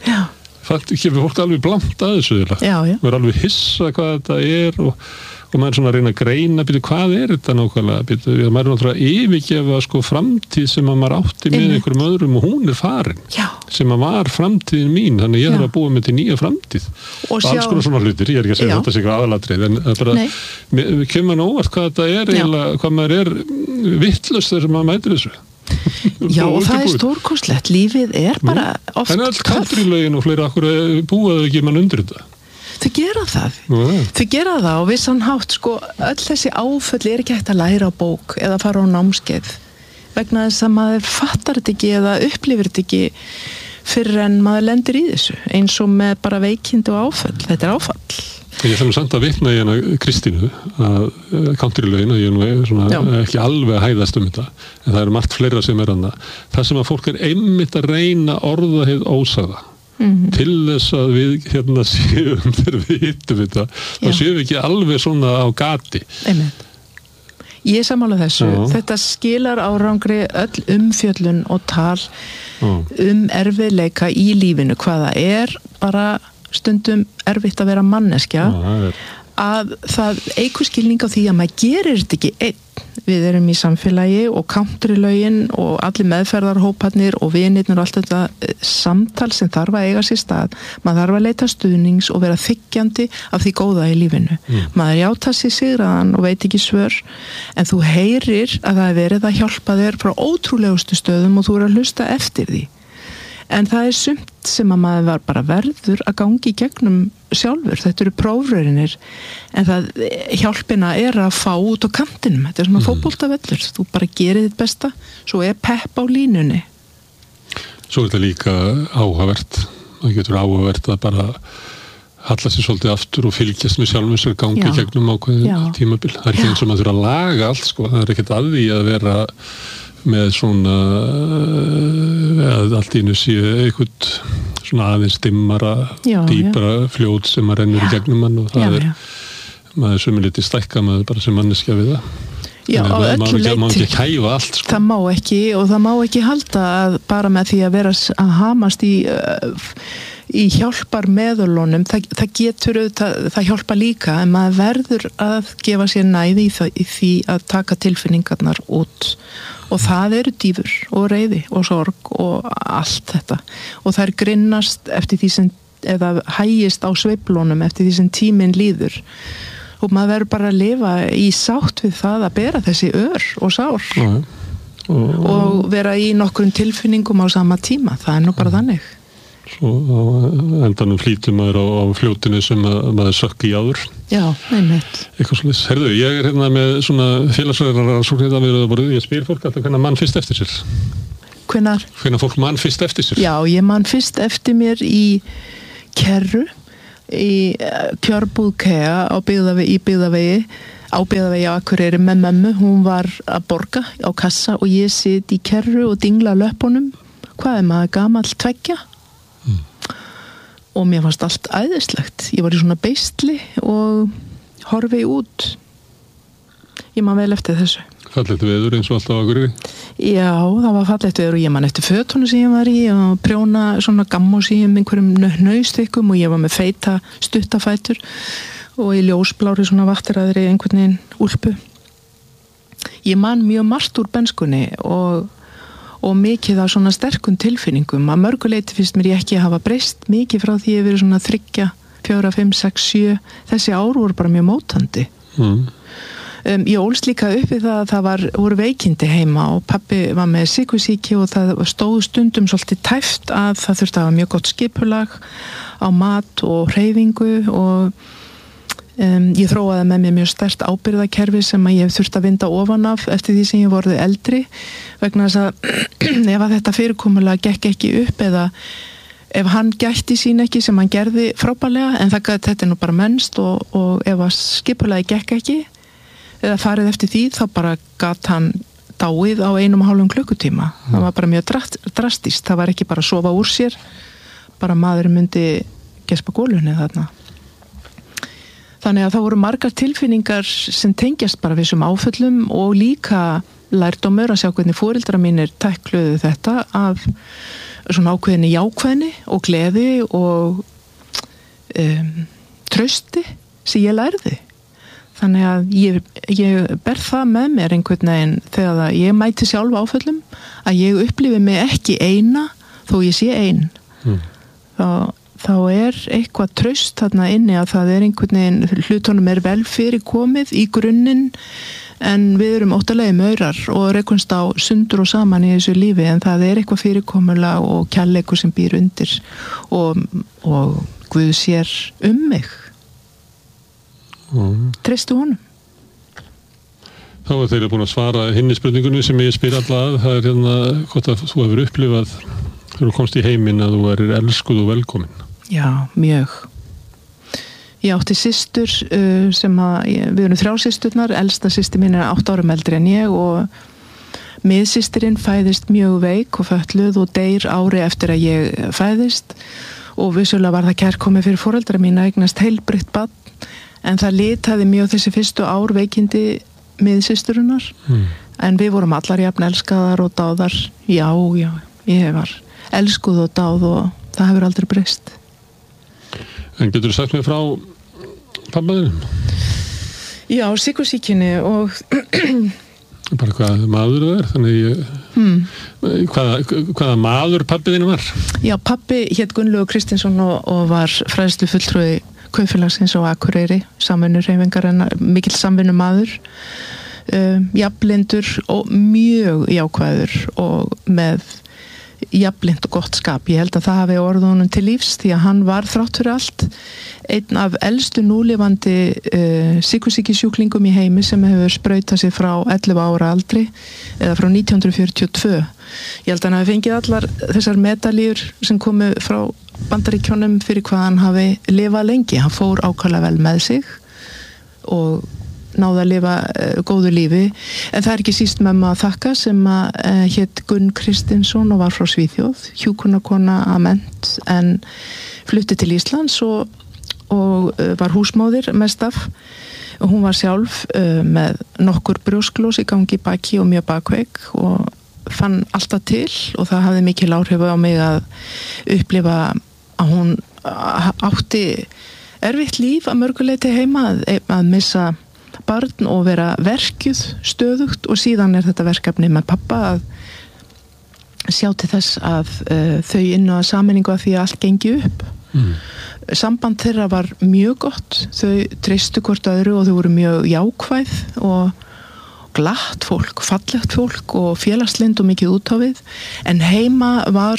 kemur fólk alveg blankt að þessu maður er alveg hissa hvað þetta er og maður er svona að reyna að greina hvað er þetta nákvæmlega, maður er náttúrulega yfirgefa sko framtíð sem að maður átti með einhverjum öðrum og hún er farin sem að var framtíðin mín, þannig ég þarf að búa með til nýja framtíð og alls konar svona hlutir, ég ekki að segja þetta sé eitthvað aðalatrið en bara kemur maður óvart hvað þetta er eiginlega, hvað maður er vitlaust þegar maður mætir þessu. Já, og það er stórkostlegt, lífið er bara oft en all countrylögin og fleira akkur búaðu ekki mann undir þetta. Þau gera það. Þau gera það og vissan hátt, sko, öll þessi áföll ekki hægt að læra á bók eða fara á námskeið vegna þess að maður fattar þetta ekki eða upplifir þetta ekki fyrir en maður lendir í þessu eins og með bara veikindi og áföll. Þetta er áfall. Ég þarf samt að vitna í hana Kristínu að countrylögin að ég er svona ekki alveg að hæðast þetta en það eru margt fleira sem annað. Það sem að fólk einmitt að reyna orða hið ósagða til þess að við séum þegar við hittum þetta þá séum við ekki alveg svona á gati. Ég sammála þessu. Þetta skilar árangri öll umfjöllun og tal erfiðleika í lífinu, hvað það er bara stundum erfitt að vera manneskja að það eykur skilning á því að maður gerir þetta ekki einn. Við erum í samfélagi og countrylögin og allir meðferðarhóparnir og vinirnir og allt þetta samtal sem þarf að eiga sér stað. Maður þarf að leita stuðnings og vera þiggjandi af því góða í lífinu. Maður játa sig sigraðan og veit ekki svör en þú heyrir að það er verið að hjálpa þér frá ótrúlegustu stöðum og þú er að hlusta eftir því. En það er sumt sem að maður var bara verður að gangi í gegnum sjálfur. Þetta eru prófrörinir en það hjálpina er að fá út á kantinum. Þetta er svona fótboltavellur. Þú bara gerir þitt besta, svo er pepp á línunni. Svo er þetta líka áhugavert. Það getur áhugavert að bara halla sér svolítið aftur og fylgjast með sjálfum sér gangi í gegnum ákveðin tímabil. Það er ekki eins og maður þurfa að laga allt, sko. Það er ekkert að því að vera með svona allt í einu sé eitthvað svona aðeins dimmara, dýpara fljót sem að rennur í gegnum mann og það er maður sömulítið stækka maður bara sem manneskja við það. Já, á öllu leyti. Má ekki kæfa allt, sko. Það má ekki og það má ekki halda að bara með því að vera að hamast í hjálpar meðulunum, það getur það hjálpa líka en maður verður að gefa sér næði í því að taka tilfinningarnar út og það eru dýfur og reiði og sorg og allt þetta og þær grinnast eftir því sem eða hægist á sveiflunum eftir því sem tíminn líður og maður verður bara að lifa í sátt við það að bera þessi ör og sár og vera í nokkrum tilfinningum á sama tíma, það nú bara þannig. Svo endanum flýtur maður á fljótinu sem maður sökk í áður. Já, einmitt. Eitthvað svolítið. Herðu, ég hérna með svona félagsverðarrannsóknir að vera borðið, ég spyr fólk alltaf hvernig mann fyrst eftir sér. Hvenær fólk mann fyrst eftir sér? Já, ég mann fyrst eftir mér í Kerru, í kjörbúð Kea á Byggðavegi á Akureyri með mömmu. Hún var að borga á kassa og ég sit í Kerru og dingla löpunum. Hvað maður gamall 2? Og mér fannst allt æðislegt. Ég var í svona beisli og horfi út. Ég man vel eftir þessu. Fallegt veður eins og alltaf á Akureyri? Já, það var fallegt veður og ég man eftir fötunum sem ég var í og prjóna svona gammós í einhverjum hnausþykkum og ég var með feita stuttafætur og í ljósblári svona vattiraðri einhvern veginn úlpu. Ég man mjög margt úr benskunni og mikið af svona sterkum tilfinningum. Að mörguleiti finnst mér ég ekki hafa breyst mikið frá því ég verið svona 3, 4, 5, 6, 7. Þessi ár voru bara mjög mótandi. Ég ólst líka upp við það að voru veikindi heima og pabbi var með sykursýki og það stóð stundum svolítið tæft að það þurfti að hafa mjög gott skipulag á mat og hreyfingu og ég þróaði með mér mjög sterkt ábyrgðakerfi sem að ég þurfti að vinda ofan af eftir því sem ég vorði eldri vegna þess að ef að þetta fyrirkomulag gekk ekki upp eða ef hann gætti sín ekki sem hann gerði frábærlega en þetta er nú bara mennst og ef að skipulagi gekk ekki eða farið eftir því þá bara gat hann dáið á 1,5 klukkutíma. Það var bara mjög drastískt. Það var ekki bara að sofa úr sér, bara maður myndi gespa gólunni þarna. Þannig að það voru margar tilfinningar sem tengjast bara við þessum áföllum og líka lærdómur að sjá hvernig foreldrar mínir tækluðu þetta af svona ákveðinni jákvæðni og gleði og trausti sem ég lærði. Þannig að ég ber það með mér einhvern veginn þegar ég mæti sjálf áföllum að ég upplifi mig ekki eina þó ég sé ein. Þá er eitthvað traust þarna inni að það er einhvern veginn hlutunum vel fyrir komið í grunninn en við erum óttalega maurar og rekunst á sundur og saman í þessu lífi en það er eitthvað fyrirkomulag og kærleikur sem býr undir og Guð sér mig. Treystu honum. Þá er þeirra búin að svara hinni spurningunni sem ég spyr alla að það er hérna hvort að þú hefur upplifað þegar þú komst í heiminn að þú erir elskuð og velkomin. Já, mjög. Ég átti systur sem við erum 3 systurnar, elsta systir mín 8 árum eldri en ég og miðsystirinn fæðist mjög veik og fötluð og deyr ári eftir að ég fæðist og vissulega var það kærkomið fyrir foreldra mín að eignast heilbrigt barn en það litaði mjög þessi fyrstu ár veikindi miðsysturinnar en við vorum allar jafn elskaðar og dáðar. Já, ég var elskuð og dáð og það hefur aldrei breyst. En getur þú sagt mér frá pabbaðinum? Já, sykursýkinni og bara hvað maður það er þannig hvaða maður pabbiðinu var? Já, pabbi hét Gunnlaugur Kristinsson og var fræðslufulltrúi kaupfélagsins á Akureyri, samvinnuhreyfingarinnar, mikill samvinnumaður, jafnblindur og mjög jákvæður og með jafnblind og gott skap. Ég held að það hafi orðið honum til lífs því að hann var þrátt fyrir allt einn af elstu núlifandi sykursýkisjúklingum í heimi sem hefur sprautað sig frá 11 ára aldri eða frá 1942. Ég held að hann hafi fengið allar þessar medaljur sem komu frá Bandaríkjónum fyrir hvað hann hafi lifað lengi. Hann fór ákaflega vel með sig og náði að lifa góðu lífi en það er ekki síst mömmu að þakka sem hét Gunn Kristinsson og var frá Svíþjóð, hjúkrunarkona að mennt en flutti til Íslands og var húsmóðir mest af og hún var sjálf með nokkur brjósklós í gangi baki og mjög bakveik og fann alltaf til og það hafði mikil áhrif á mig að upplifa að hún átti erfitt líf að mörguleiti heima að missa barn og vera verkjuð stöðugt og síðan er þetta verkefni með pappa að sjá til þess að þau inn á sameiningu að því að allt gengi upp Samband þeirra var mjög gott, þau treystu hvort öðru og þau voru mjög jákvæð og glatt fólk, fallegt fólk og félagslynd og mikið út á við, en heima var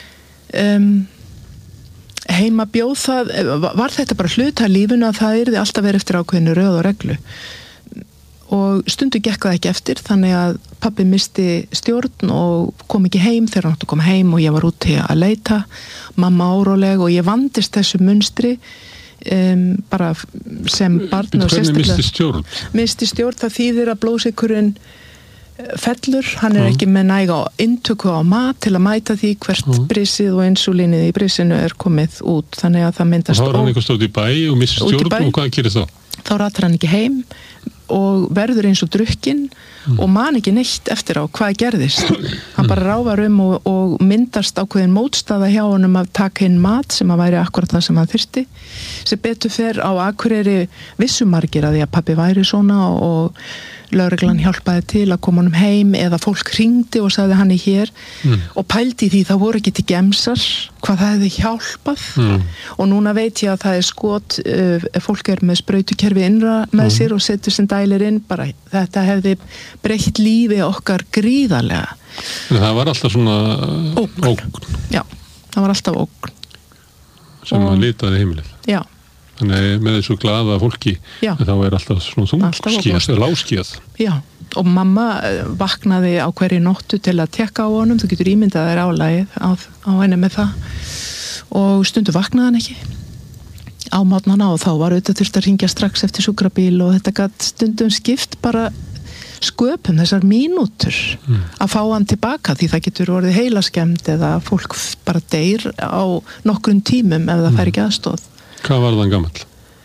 heima bjóð það, var þetta bara hluta af lífinu að það yrði alltaf verið eftir ákveðinu röð og reglu og stundu gekk það ekki eftir, þannig að pabbi misti stjórn og kom ekki heim þegar hann átti að koma heim og ég var úti að leita, mamma óróleg og ég vandist þessu munstri bara sem barn og sérstaklega. Hvernig misti stjórn? Það þýðir að blóðsykurinn fellur, hann ekki með næga inntöku á mat til að mæta því hvert brisið og insúlínið í brisinu komið út, þannig að það myndast. Þá hann eitthvað stóð í bæ og misti stjórn og hvað gerir þá? Þá ratar hann ekki heim og verður eins og drukkin og man ekki neitt eftir á hvað gerðist. Hann bara ráfar og myndast ákveðin mótstaða hjá honum að taka inn mat sem að væri akkurat það sem hann þyrfti. Sem betur fer á Akureyri vissu margir að því að pabbi væri svona og lögreglan hjálpaði til að koma honum heim eða fólk hringdi og sagði hann hér og pældi því það voru ekki til gemsar hvað það hefði hjálpað og núna veit ég að það skot fólk með sprautukerfi innra með sér og setur sem dælir inn, bara þetta hefði breytt lífi okkar gríðarlega. En það var alltaf svona ógn. Já, það var alltaf ógn. Sem að litaði heimilið. Já. Þannig með þessu glaða fólki þá alltaf svona þungskíð, láskíð. Já, og mamma vaknaði á hverju nóttu til að tekka á honum, þú getur ímyndað þér álagið á henni með það og stundu vaknaði hann ekki á morgnana og þá var auðvitað þurft að hringja strax eftir sjúkrabíl og þetta gat stundum skipt bara sköpum þessar mínútur að fá hann tilbaka því það getur orðið heilaskemmd eða fólk bara deyr á nokkrum tímum ef það fær ekki aðstoð. Hvað var hann gamall?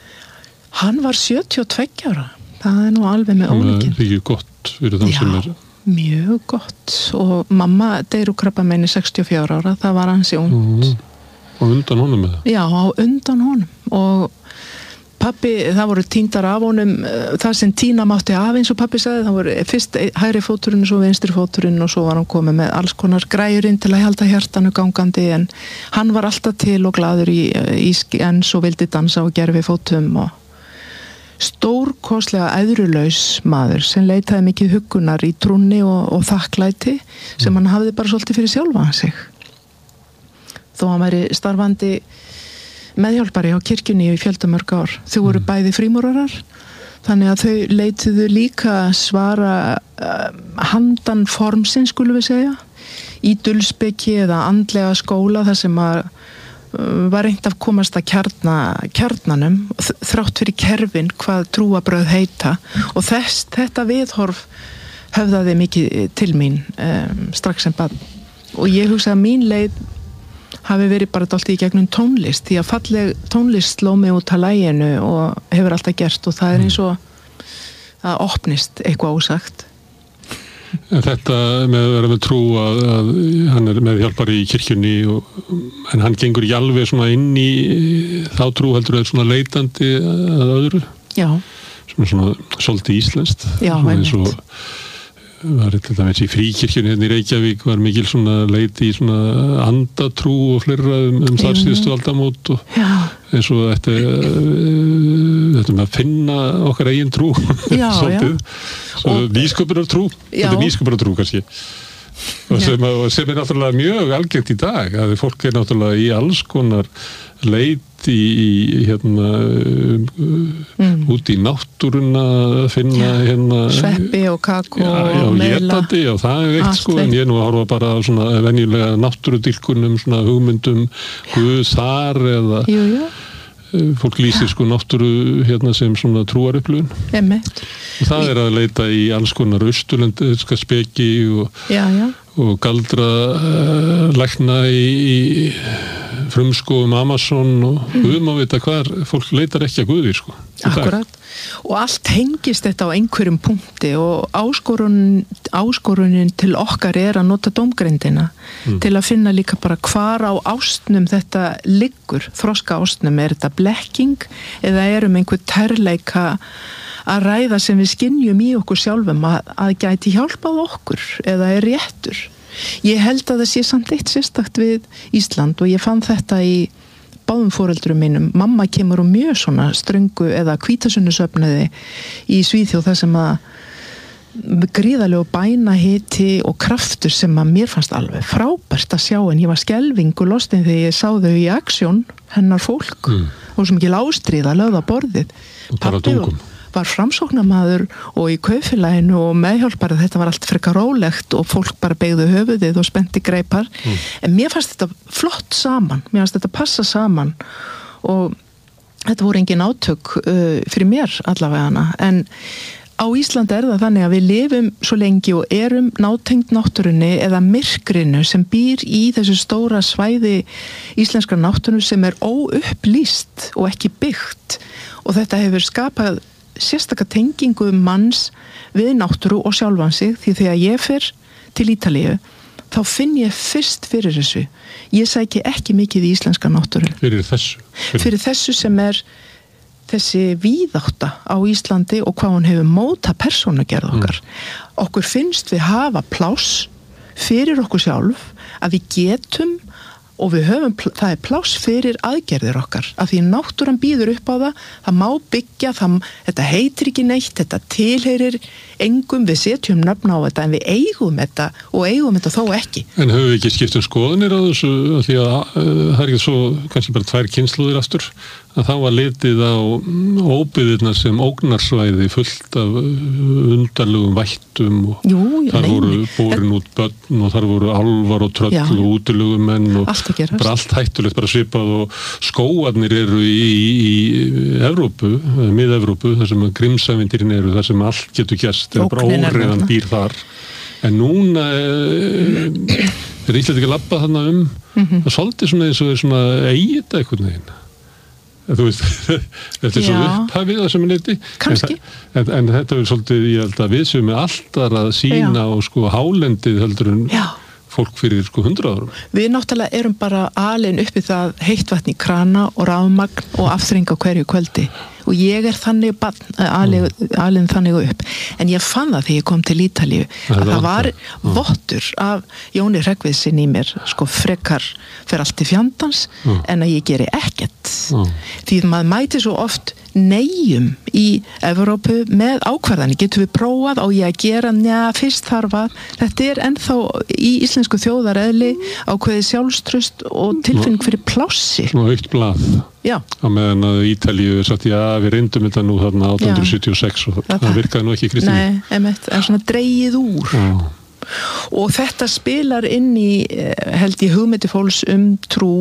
Hann var 72 ára. Það nú alveg með ólíkinn. Það er gott fyrir þann sem Já, mjög gott. Og mamma deyr úr krabbameini 64 ára. Það var hansi ungt. Og undan honum með það? Já, á undan honum. Og pabbi, það voru týndar af honum, það sem týna mátti af eins og pabbi sagði, það voru fyrst hægri fóturinn og svo vinstri fóturinn og svo var hann komið með alls konar græjurinn til að halda hjartanu gangandi en hann var alltaf til og glaður í skens og vildi dansa og gerfi fótum og stórkostlega æðrulaus maður sem leitaði mikið huggunar í trúnni og þakklæti sem hann hafði bara svolítið fyrir sjálfan sig. Þó hann væri starfandi meðhjálpari á kirkjunni í fjöldamörg ár. Þau voru bæði frímúrarar, þannig að þau leituðu líka svara handan formsins, skulum við segja, í dulspeki eða andlega skóla þar sem að var reynt að komast að kjarnanum, þrátt fyrir kerfin hvað trúabröð heita og þetta viðhorf höfðaði mikið til mín strax sem barn og ég hugsa að mín leið hafi verið bara dálítið í gegnum tónlist því að falleg tónlist sló mig út að laginu og hefur alltaf gert og það eins og það opnist eitthvað ósagt. En þetta með að vera með trú að hann með hjálpari í kirkjunni en hann gengur í alveg svona inn í þá trú heldur eða svona leitandi að öðru? Já. Svona svolítið íslenskt. Já, einmitt. Var til dæmis í fríkirkjunni hérna í Reykjavík var mikil svona leiti í svona andatrú og fleira þar síðustu aldamót og eins og þetta með að finna okkar eigin trú svolítið nýsköpunartrú þetta er nýsköpunartrú kannski og sem náttúrulega mjög algengt í dag að fólk náttúrulega í alls konar leit í út í náttúruna að finna sveppi og kakó og getandi og það eitt sko en ég nú horfa bara á svona venjulega náttúrudýrkunum svona hugmyndum Guð þar eða fólk lýsir sko náttúru sem svona trúarupplifun og það er að leita í alls konar austurlendiska speki og galdra lækna í frumskóum Amazon og Guð má vita hvar fólk leitar ekki að Guði sko. Akkurat og allt tengist þetta á einhverjum punkti og áskorunin til okkar er að nota dómgreindina til að finna líka bara hvar á ástnum þetta liggur, þroska ástnum, er þetta blekking eða einhver tærleika að ræða sem við skynjum í okkur sjálfum að gæti hjálpað okkur eða er réttur. Ég held að það sé samt eitt sérstakt við Ísland og ég fann þetta í báðum foreldrum mínum. Mamma kemur úr mjög svona ströngu eða hvítasunnursöfnuði í Svíþjóð þar sem að gríðalegu bænahiti og kraftur sem að mér fannst alveg frábært að sjá, en ég var skelfingu lostin þegar ég sá þau í aksjón, hennar fólk og sem ekki lástríða lögða borðið. Pabbi var framsóknarmaður og í kaupfélaginu og meðhjálpari, þetta var allt frekar rólegt og fólk bara beygðu höfuðið og spennti greipar, en mér fannst þetta flott saman, mér fannst þetta passa saman og þetta voru engin átök fyrir mér allavega, en á Íslandi það þannig að við lifum svo lengi og erum nátengt náttúrunni eða myrkrinu sem býr í þessu stóra svæði íslenskrar náttúru sem óupplýst og ekki byggt, og þetta hefur skapað sérstaka tengingu manns við náttúru og sjálfan sig, því þegar ég fer til Ítalíu þá finn ég fyrst fyrir þessu. Ég sæki ekki mikið í íslenska náttúru. Fyrir þessu? Fyrir þessu sem þessi víðátta á Íslandi og hvað hún hefur móta persónugerð okkar. Okkur finnst við hafa pláss fyrir okkur sjálf, að við getum og við höfum, það pláss fyrir aðgerðir okkar, af því náttúran býður upp á það má byggja, þetta heitir ekki neitt, þetta tilheyrir engum, við setjum nöfn á þetta en við eigum þetta og eigum þetta þó ekki. En höfum við ekki skipt skoðanir á þessu, því að það ekki svo kannski bara 2 kynslóðir aftur, að þá var litið á óbyggðirnar sem ógnarsvæði fullt af undarlegum vættum og þar voru borin út börn og þar voru álfar og tröll og útilegumenn og bara allt hættulegt, bara svipað, og skóarnir eru í Evrópu, mið-Evrópu, þar sem Grímsævintýrin eru, þar sem allt getur gerst, eða bara óreiðan býr þar. En núna Ísland ekki að labba þarna það svolítið svona eins og svona eigið einhvern veginn. Þú veist, þetta svo upphafið að sem leyti. Kannski. En þetta svolítið, ég held að við sem alltaf að sína og hálendið heldur en fólk fyrir 100 árum. Við náttúrulega erum bara alin uppi það heitt vatn í krana og rafmagn og afþreng á hverju kvöldi. Og ég þannig alin þannig upp. En ég fann það þegar ég kom til Ítalíu að það var vottur af Jóni Hreggviðssyni í mér, frekar fer allt til fjandans en að ég geri ekkert. Því maður mæti svo oft neyjum í Evrópu með ákvarðanir. Getum við prófað á ég að gera fyrst þarf að. Þetta ennþá í íslensku þjóðareðli ákveðið sjálfstraust og tilfinning fyrir plássi. Og eitt blað. Já. Á meðan að Ítalíu sagt, við reyndum þetta nú þarna 1876 og það virkaði nú ekki í Kristínu. Nei, einmitt, en svona dregið úr. Og þetta spilar inn í, held ég, hugmyndi fólks trú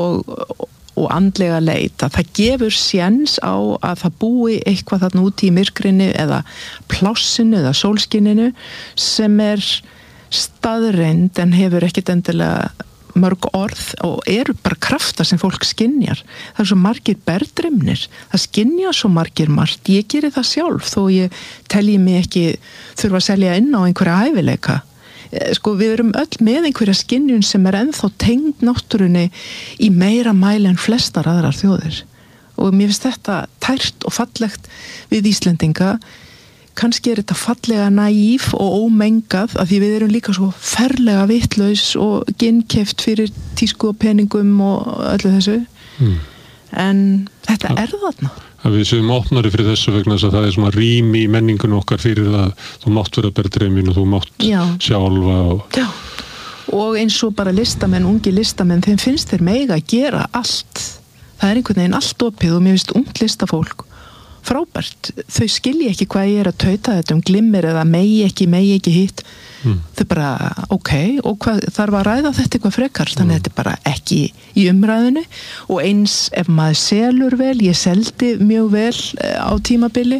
og andlega leit, að það gefur séns á að það búi eitthvað þarna úti í myrkrinu eða plássinu eða sólskininu sem staðreind en hefur ekkit endilega mörg orð og eru bara krafta sem fólk skynjar. Það svo margir berðdreymnir, það skynja svo margir margt. Ég geri það sjálf þó ég telji mig ekki þurfa að selja inn á einhverja hæfileika. Við erum öll með einhverja skynjun sem ennþá tengd náttúrunni í meira mæli en flestar aðrar þjóðir. Og mér finnst þetta tært og fallegt við Íslendinga. Kannski þetta fallega naív og ómengað af því við erum líka svo ferlega vitlaus og ginnkeypt fyrir tísku og peningum og öllu þessu. En þetta þarna. Að við séum opnari fyrir þessu vegna þess að það svona rými í menningunum okkar fyrir að þú mátt vera berðdreyminn og þú mátt sjálfa. Já, og eins og bara ungi listamenn, þeim finnst þeir mega að gera allt. Það einhvern veginn allt opið og mér finnst ungt listafólk frábært. Þau skilja ekki hvað ég að tauta þetta glimmir eða megi ekki hitt. Þau bara, og hvað þarf að ræða þetta eitthvað frekar, þannig að þetta bara ekki í umræðinu. Og eins ef maður selur vel, ég seldi mjög vel á tímabili,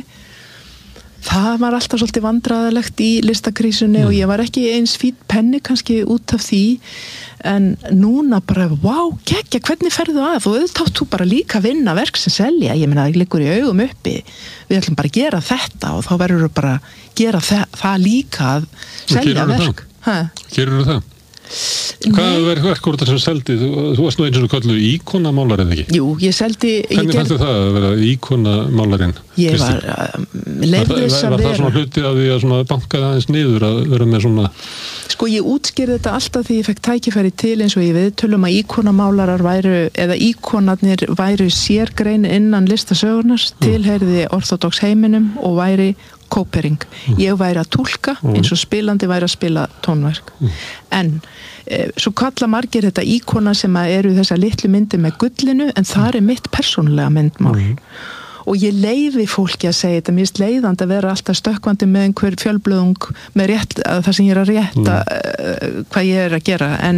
það var alltaf svolítið vandræðalegt í listakrísunni og ég var ekki eins fínn penni kannski út af því, en núna bara, geggja, hvernig ferðu að? Og auðvitað þú bara líka vinna verk sem selja, ég meina það liggur í augum uppi, við ætlum bara að gera þetta og þá verður við bara að gera það líka að selja verk. Gerur þú það? Hvað verk voru þetta sem seldi? Þú varst nú eins og kallu íkonamálar eða ekki? Jú, ég seldi. Hvernig fannst það að vera íkonamálarinn? Ég var leyfðis að vera. Var það svona hluti að því að bankaði aðeins niður að vera með svona Sko ég útskýrði þetta alltaf því ég fekk tækifæri til eins og ég viðtölum að íkonamálarar væru, eða íkonarnir væru sérgrein innan listasögurnars, tilheyrði orthodox heiminum og væri kópering. Ég væri að túlka eins og spilandi væri að spila tónverk. En svo kalla margir þetta íkona sem eru þessar litlu myndir með gullinu, en það mitt persónulega myndmál. Og ég leyfi fólki að segja þetta, mér finnst leiðandi að vera alltaf stökkvandi með einhver fjölblöðung með rétt, það sem ég að rétta hvað ég að gera, en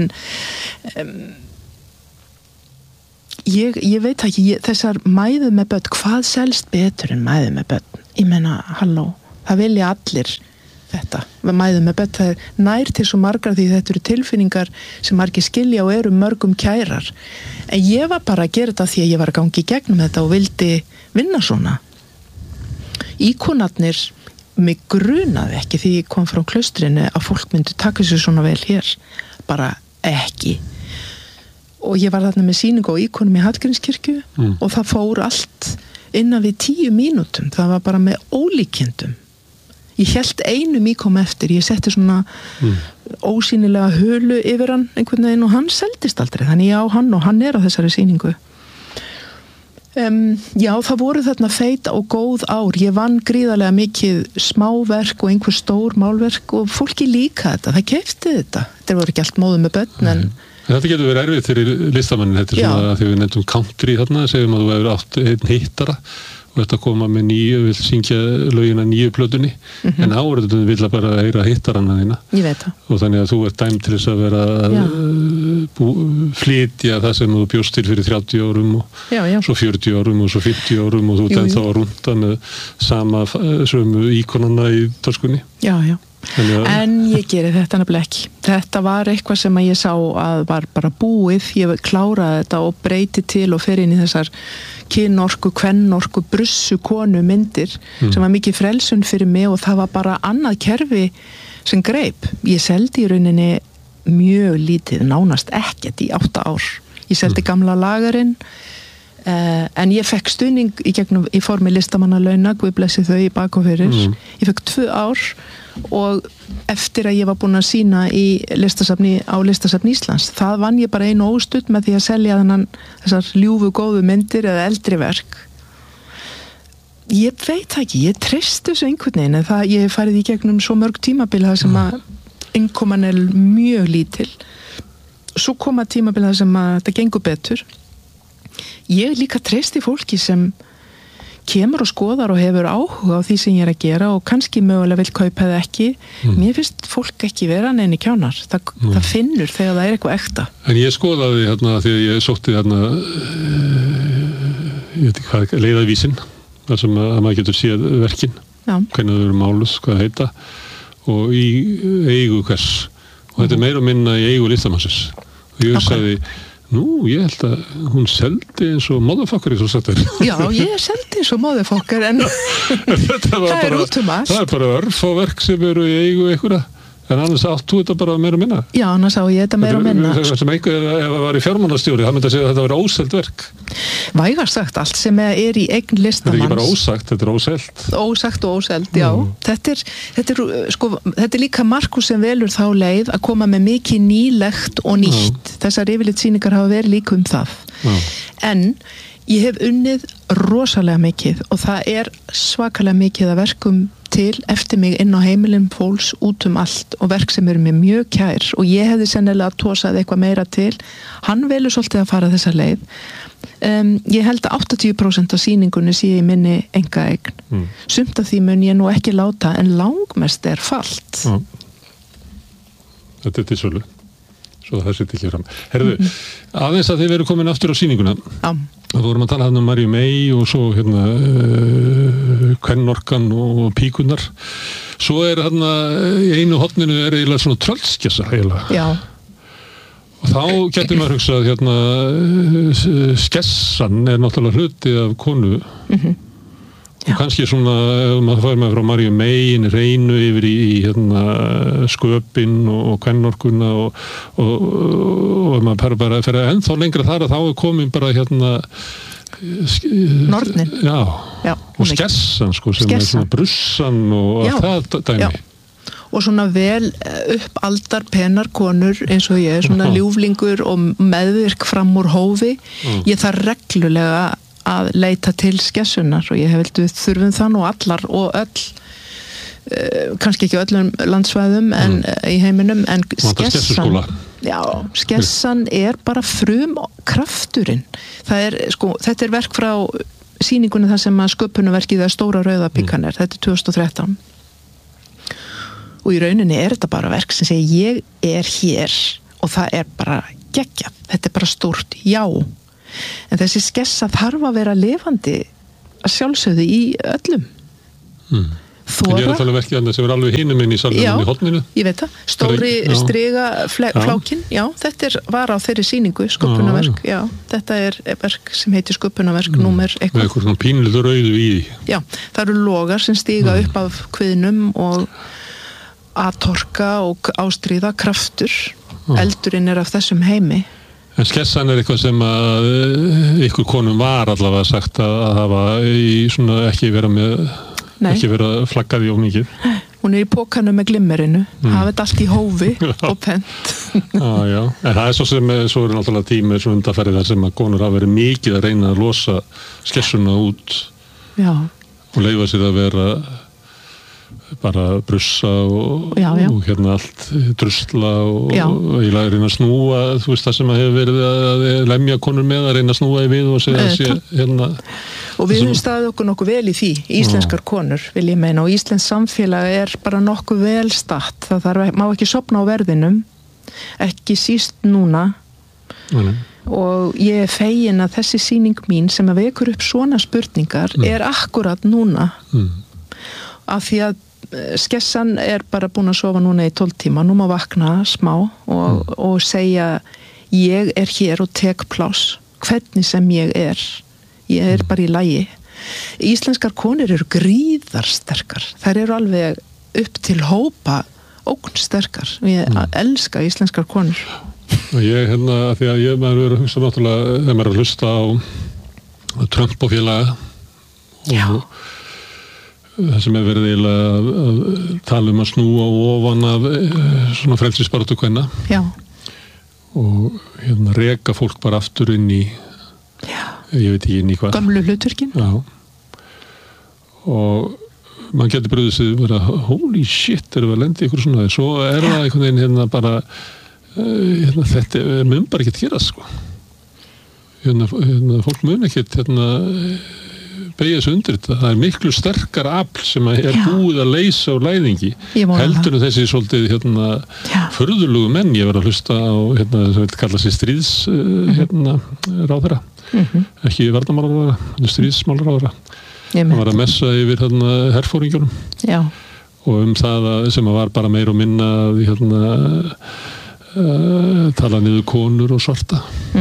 ég veit ekki, þessar mæðu með börn, hvað selst betur en mæðu með börn? Ég meina, halló, það vilja allir þetta, mæðu með börn, það nær til svo margar því þetta eru tilfinningar sem margir skilja og eru mörgum kærar, en ég var bara að gera þetta því að ég var að gangi í gegnum þetta og vildi vinna svona. Íkonarnir, mig grunaði ekki því ég kom frá klaustrinu að fólk myndi taka sér svona vel hér, bara ekki. Og ég var þarna með sýningu á íkonum í Hallgrímskirkju og það fór allt innan við 10 mínútum, það var bara með ólíkindum. Ég hélt einum íkom eftir, ég setti svona ósýnilega hölu yfir hann einhvern veginn og hann seldist aldrei, þannig ég á hann og hann á þessari sýningu. Já, það voru þarna feita og góð ár, ég vann gríðarlega mikið smáverk og einhver stór málverk og fólki líka þetta, það keypti þetta voru ekki allt móðu með börn, en þetta getur verið erfitt fyrir listamannin, þetta svona að því við nefndum country þarna, segjum að þú hefur átt einn hittara og þetta koma með nýju, vil syngja lögina nýju plötunni, en áraðum vilja bara heyra hittaranna þína. Ég veit það. Og þannig að þú dæmd til þess að vera flytja það sem þú bjóst til fyrir 30 árum og svo 40 árum og svo 50 árum og þú ert ennþá að rúnda með sama sömu íkonana í töskunni. Já. En ég geri þetta nefnilega ekki. Þetta var eitthvað sem ég sá að var bara búið, ég kláraði þetta og breyti til og fer inn í þessar kynorku, kvennorku, brussu konu myndir sem var mikið frelsun fyrir mig og það var bara annað kerfi sem greip. Ég seldi í rauninni mjög lítið, nánast ekkert í 8 ár. Ég seldi gamla lagarinn, en ég fekk stuðning í formi listamannalauna, Guð blessi þau í bak og fyrir. Ég fekk 2 ár og eftir að ég var búin að sýna í listasafni Íslands, það vann ég bara einu óstudd með því að selja þessar ljúfu góðu myndir eða eldri verk. Ég veit ekki, ég treysti þessu einhvern veginn, en ég hef farið í gegnum svo mörg tímabil það sem að innkoman mjög lítil, svo koma tímabil það sem að þetta gengur betur. Ég líka treysti fólki sem kemur og skoðar og hefur áhuga á því sem ég að gera og kannski mögulega vil kaupa það ekki. Mér finnst fólk ekki vera neini kjánar. Það finnur þegar það eitthvað ekta. En ég skoðaði hérna því að ég sótti hérna ég veit ekki hvað, leiðavísin, þar sem að maður getur séð verkin, hvernig þau eru máluð, hvað það heita, og í eigu hvers. Og þetta meira og minna í eigu listamannsins. Og ég sagði, ég held að hún seldi eins og motherfucker eins og sagt þér. Já, ég seldi eins og motherfucker, en það út allt. Það bara örfáverk sem eru í eigu einhverja, en annars áttu þetta bara meira og minna. Já, annars á ég þetta meira og minna. Sem einhver, ef það var í fjármálastjóri, það myndi að segja að þetta var óselt verk. Vægast sagt, allt sem í eign listamanns. Þetta ekki bara ósagt, þetta óselt. Ósagt og óselt, já. Þetta líka Markus sem velur þá leið að koma með mikið nýlegt og nýtt. Þessar yfirleitt sýningar hafa verið líka það. En ég hef unnið rosalega mikið og það svakalega mikið að verkum til eftir mig inn á heimilin fólks út allt og verk sem eru mér mjög kær og ég hefði sennilega tósað eitthvað meira til. Hann velur svolítið að fara þessa leið. Ég held að 80% af sýningunni sé í minni engaeign. Sumt af því mun ég nú ekki láta en langmest falt. Þetta til sölu. Svo það sitt ekki fram. Herðu, aðeins að þið veru komin aftur á sýninguna. Við vorum að tala hérna um Mariu May og svo hérna kvennorkan og píkunar. Svo hérna í einu horninu eiginlega svona tröllskjassa eiginlega. Já. Og þá getur maður hugsað hérna skessan náttúrulega hluti af konu. Og kannski svona, ef maður fær með frá Mariu May reynu yfir í hérna sköpin og kvennorkuna og maður bara fyrir ennþá lengra þar að þá komin bara hérna Nornin. Já. Og skessan sko, sem svona brussan og það dæmi. og svona vel uppaldar penar konur eins og ég, svona ljúflingur og meðvirk fram úr hófi. Ég þarf reglulega að leita til skessunar og ég hef við þurfum það nú allar og öll, kannski ekki öllum landsvæðum en í heiminum, en skessan, já, skessan bara krafturinn. Þetta verk frá sýningunni þar sem að sköpunarverkið Stóra rauða píkan þetta 2013. Og í rauninni þetta bara verk sem segir ég hér og það bara geggjað. Þetta bara stórt, já. En þessi skessa þarf að vera lifandi að sjálfsögðu í öllum. En ég að tala verkið sem alveg hinum inn í salnum í horninu. Já, ég veit það. Stóri striga flákin. Já, þetta var á þeirri sýningu, sköpunarverk. Já, þetta verk sem heitir sköpunarverk númer eitthvað. Með eitthvað svona pínlítið rauðu í því. Já, það eru logar sem stíga upp af kviðnum og atorka og ástríða kraftur. Eldurinn af þessum heimi. En skessan eitthvað sem að ykkur konum var allavega sagt að hafa svona ekki vera með ekki vera flaggaði of mikið. Hún í pókanum með glimmerinu, hafa þetta allt í hófi og pent. Já. En það svo náttúrulega tími svona undanferðið þar sem að konur hafa verið mikið að reyna að losa skessuna út. Já. Og leyfa sér að vera bara brussa og hérna allt drusla og eiginlega reyna að snúa, þú veist það sem að hefur verið að lemja konur með að reyna að snúa í við og segja sér hérna. Og við höfum staðið okkur nokkuð vel í því, íslenskar konur vil ég meina, og íslensk samfélag bara nokkuð vel statt, má ekki sofna á verðinum, ekki síst núna. Og ég fegin að þessi sýning mín sem að vekur upp svona spurningar akkurat núna. Af því að skessan bara búin að sofa núna í 12 tíma, nú má vakna smá og segja ég hér og tek pláss hvernig sem ég bara í lagi. Íslenskar konur eru gríðarsterkar, þær eru alveg upp til hópa ógnsterkar, ég elska íslenskar konur. Og ég því að maður verður að hugsa náttúrulega þegar maður að hlusta á Trump og félaga og það sem verið eiginlega að tala að snúa ofan af svona frelsisbaráttu kvenna. Já. Og reka fólk bara aftur inn í ég veit ekki inn í hvað. Gamlu hlutverkin. Já. Og mann getur bröðið sig bara holy shit, erum við að lenda í ykkur svona svo það einhvern veginn bara þetta mun bara ekki að gera sko. Fólk mun ekki beigja sig undir þetta. Það miklu sterkar afl sem búið að leysa á læðingi. Heldur þessi svolítið furðulugu menn. Ég var að hlusta á sem vil kalla sig stríðs ráðherra. Ekki varnarmálaráðherra, stríðsmálaráðherra. Hann var að messa yfir herfóringjunum. Já. Og það sem var bara meir og minna tala niður konur og svarta.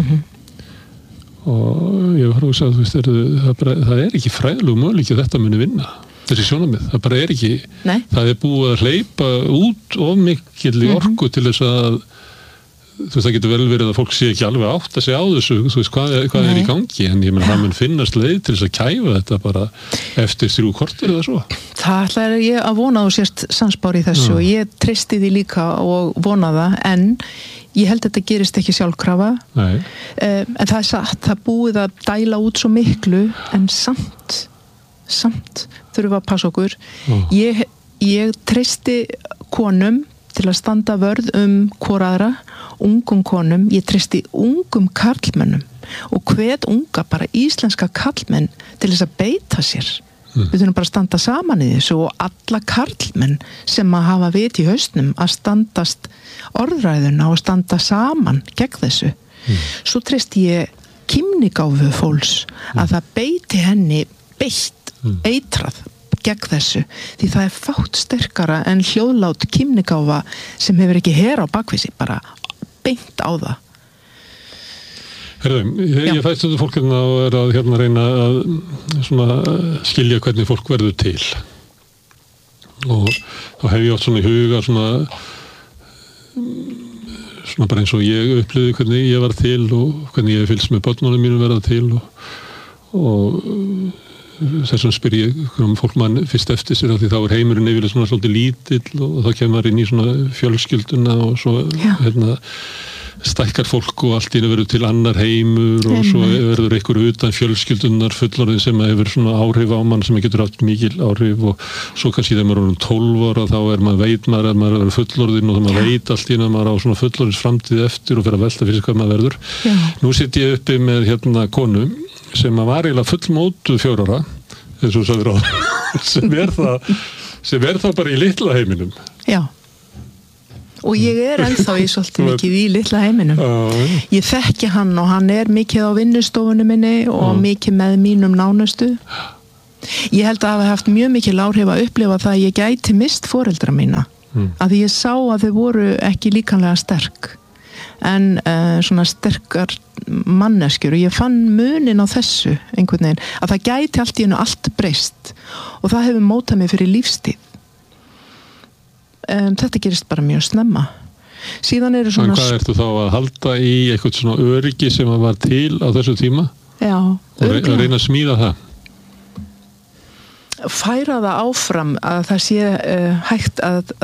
Og ég var að hugsa að það ekki fræðilegu möguleiki að þetta muni vinna þessi sjónarmið, það bara ekki það búið að hleypa út of mikil orku til þess að það getur vel verið að fólk sé ekki alveg átt að segja á þessu, þú veist hvað í gangi, en ég meina það mun finnast leið til þess að kæfa þetta bara eftir 3 korter eða svo. Það ætla ég að vona að þú sért sannspár í þessu og ég treysti því líka og vona það, en ég held að þetta gerist ekki sjálfkrafa. En það satt, það búið að dæla út svo miklu, en samt þurfum við að passa okkur. Ég treysti konum til að standa vörð hvor aðra, ungum konum, ég treysti ungum karlmennum og hvet unga bara íslenska karlmenn til þess að beita sér. Við þurfum bara að standa saman í þessu og alla karlmenn sem að hafa vit í hausnum að standast orðræðuna og standa saman gegn þessu. Svo treysti ég kímnigáfu fólks að það beiti henni eitrað gegn þessu, því það fátt sterkara en hljóðlát kímnigáfa sem hefur ekki her á bakvísi, bara beint á það. Ég fæst þetta fólk og að reyna að skilja hvernig fólk verður til og þá hef ég oft svona í huga svona bara eins og ég upplifði hvernig ég var til og hvernig ég fylgst með börnunum mínum verða til og þessum spyr ég fólk mann fyrst eftir sér því þá heimurinn yfirlega svona svolítið lítill og þá kemur maður inn í svona fjölskylduna og svo stækkar fólk og allt í einu verður til annar heimur og svo verður einhver utan fjölskyldunar fullorðin sem hefur svona áhrif á mann sem getur haft mikil áhrif og svo kannski þegar maður er 12 ára þá veit maður að maður er fullorðin og maður veit allt í einu að maður á svona fullorðins framtíð eftir og fyrir að velta fyrir sig hvað maður verður. Nú sitt ég uppi með konu sem var eiginlega fullmótuð 4 ára eins og sagði ráð sem það bara í litla heiminum. Já. Og ég ennþá í svolítið mikið í litla heiminum. Ég þekki hann og hann mikið á vinnustofunum minni og mikið með mínum nánustu. Ég held að hafa haft mjög mikið áhrif að upplifa það að ég gæti mist foreldra mína. Af því ég sá að þau voru ekki líkamlega sterk. En svona sterkar manneskjur og ég fann munin á þessu einhvern veginn. Að það gæti allt í einu allt breyst. Og það hefur mótað mig fyrir lífstíð. Þetta gerist bara mjög snemma. Síðan eru svona... En hvað ertu þá að halda í eitthvað svona öryggi sem var til á þessu tíma? Já. Og reyna að smíða það? Færa það áfram að það sé hægt að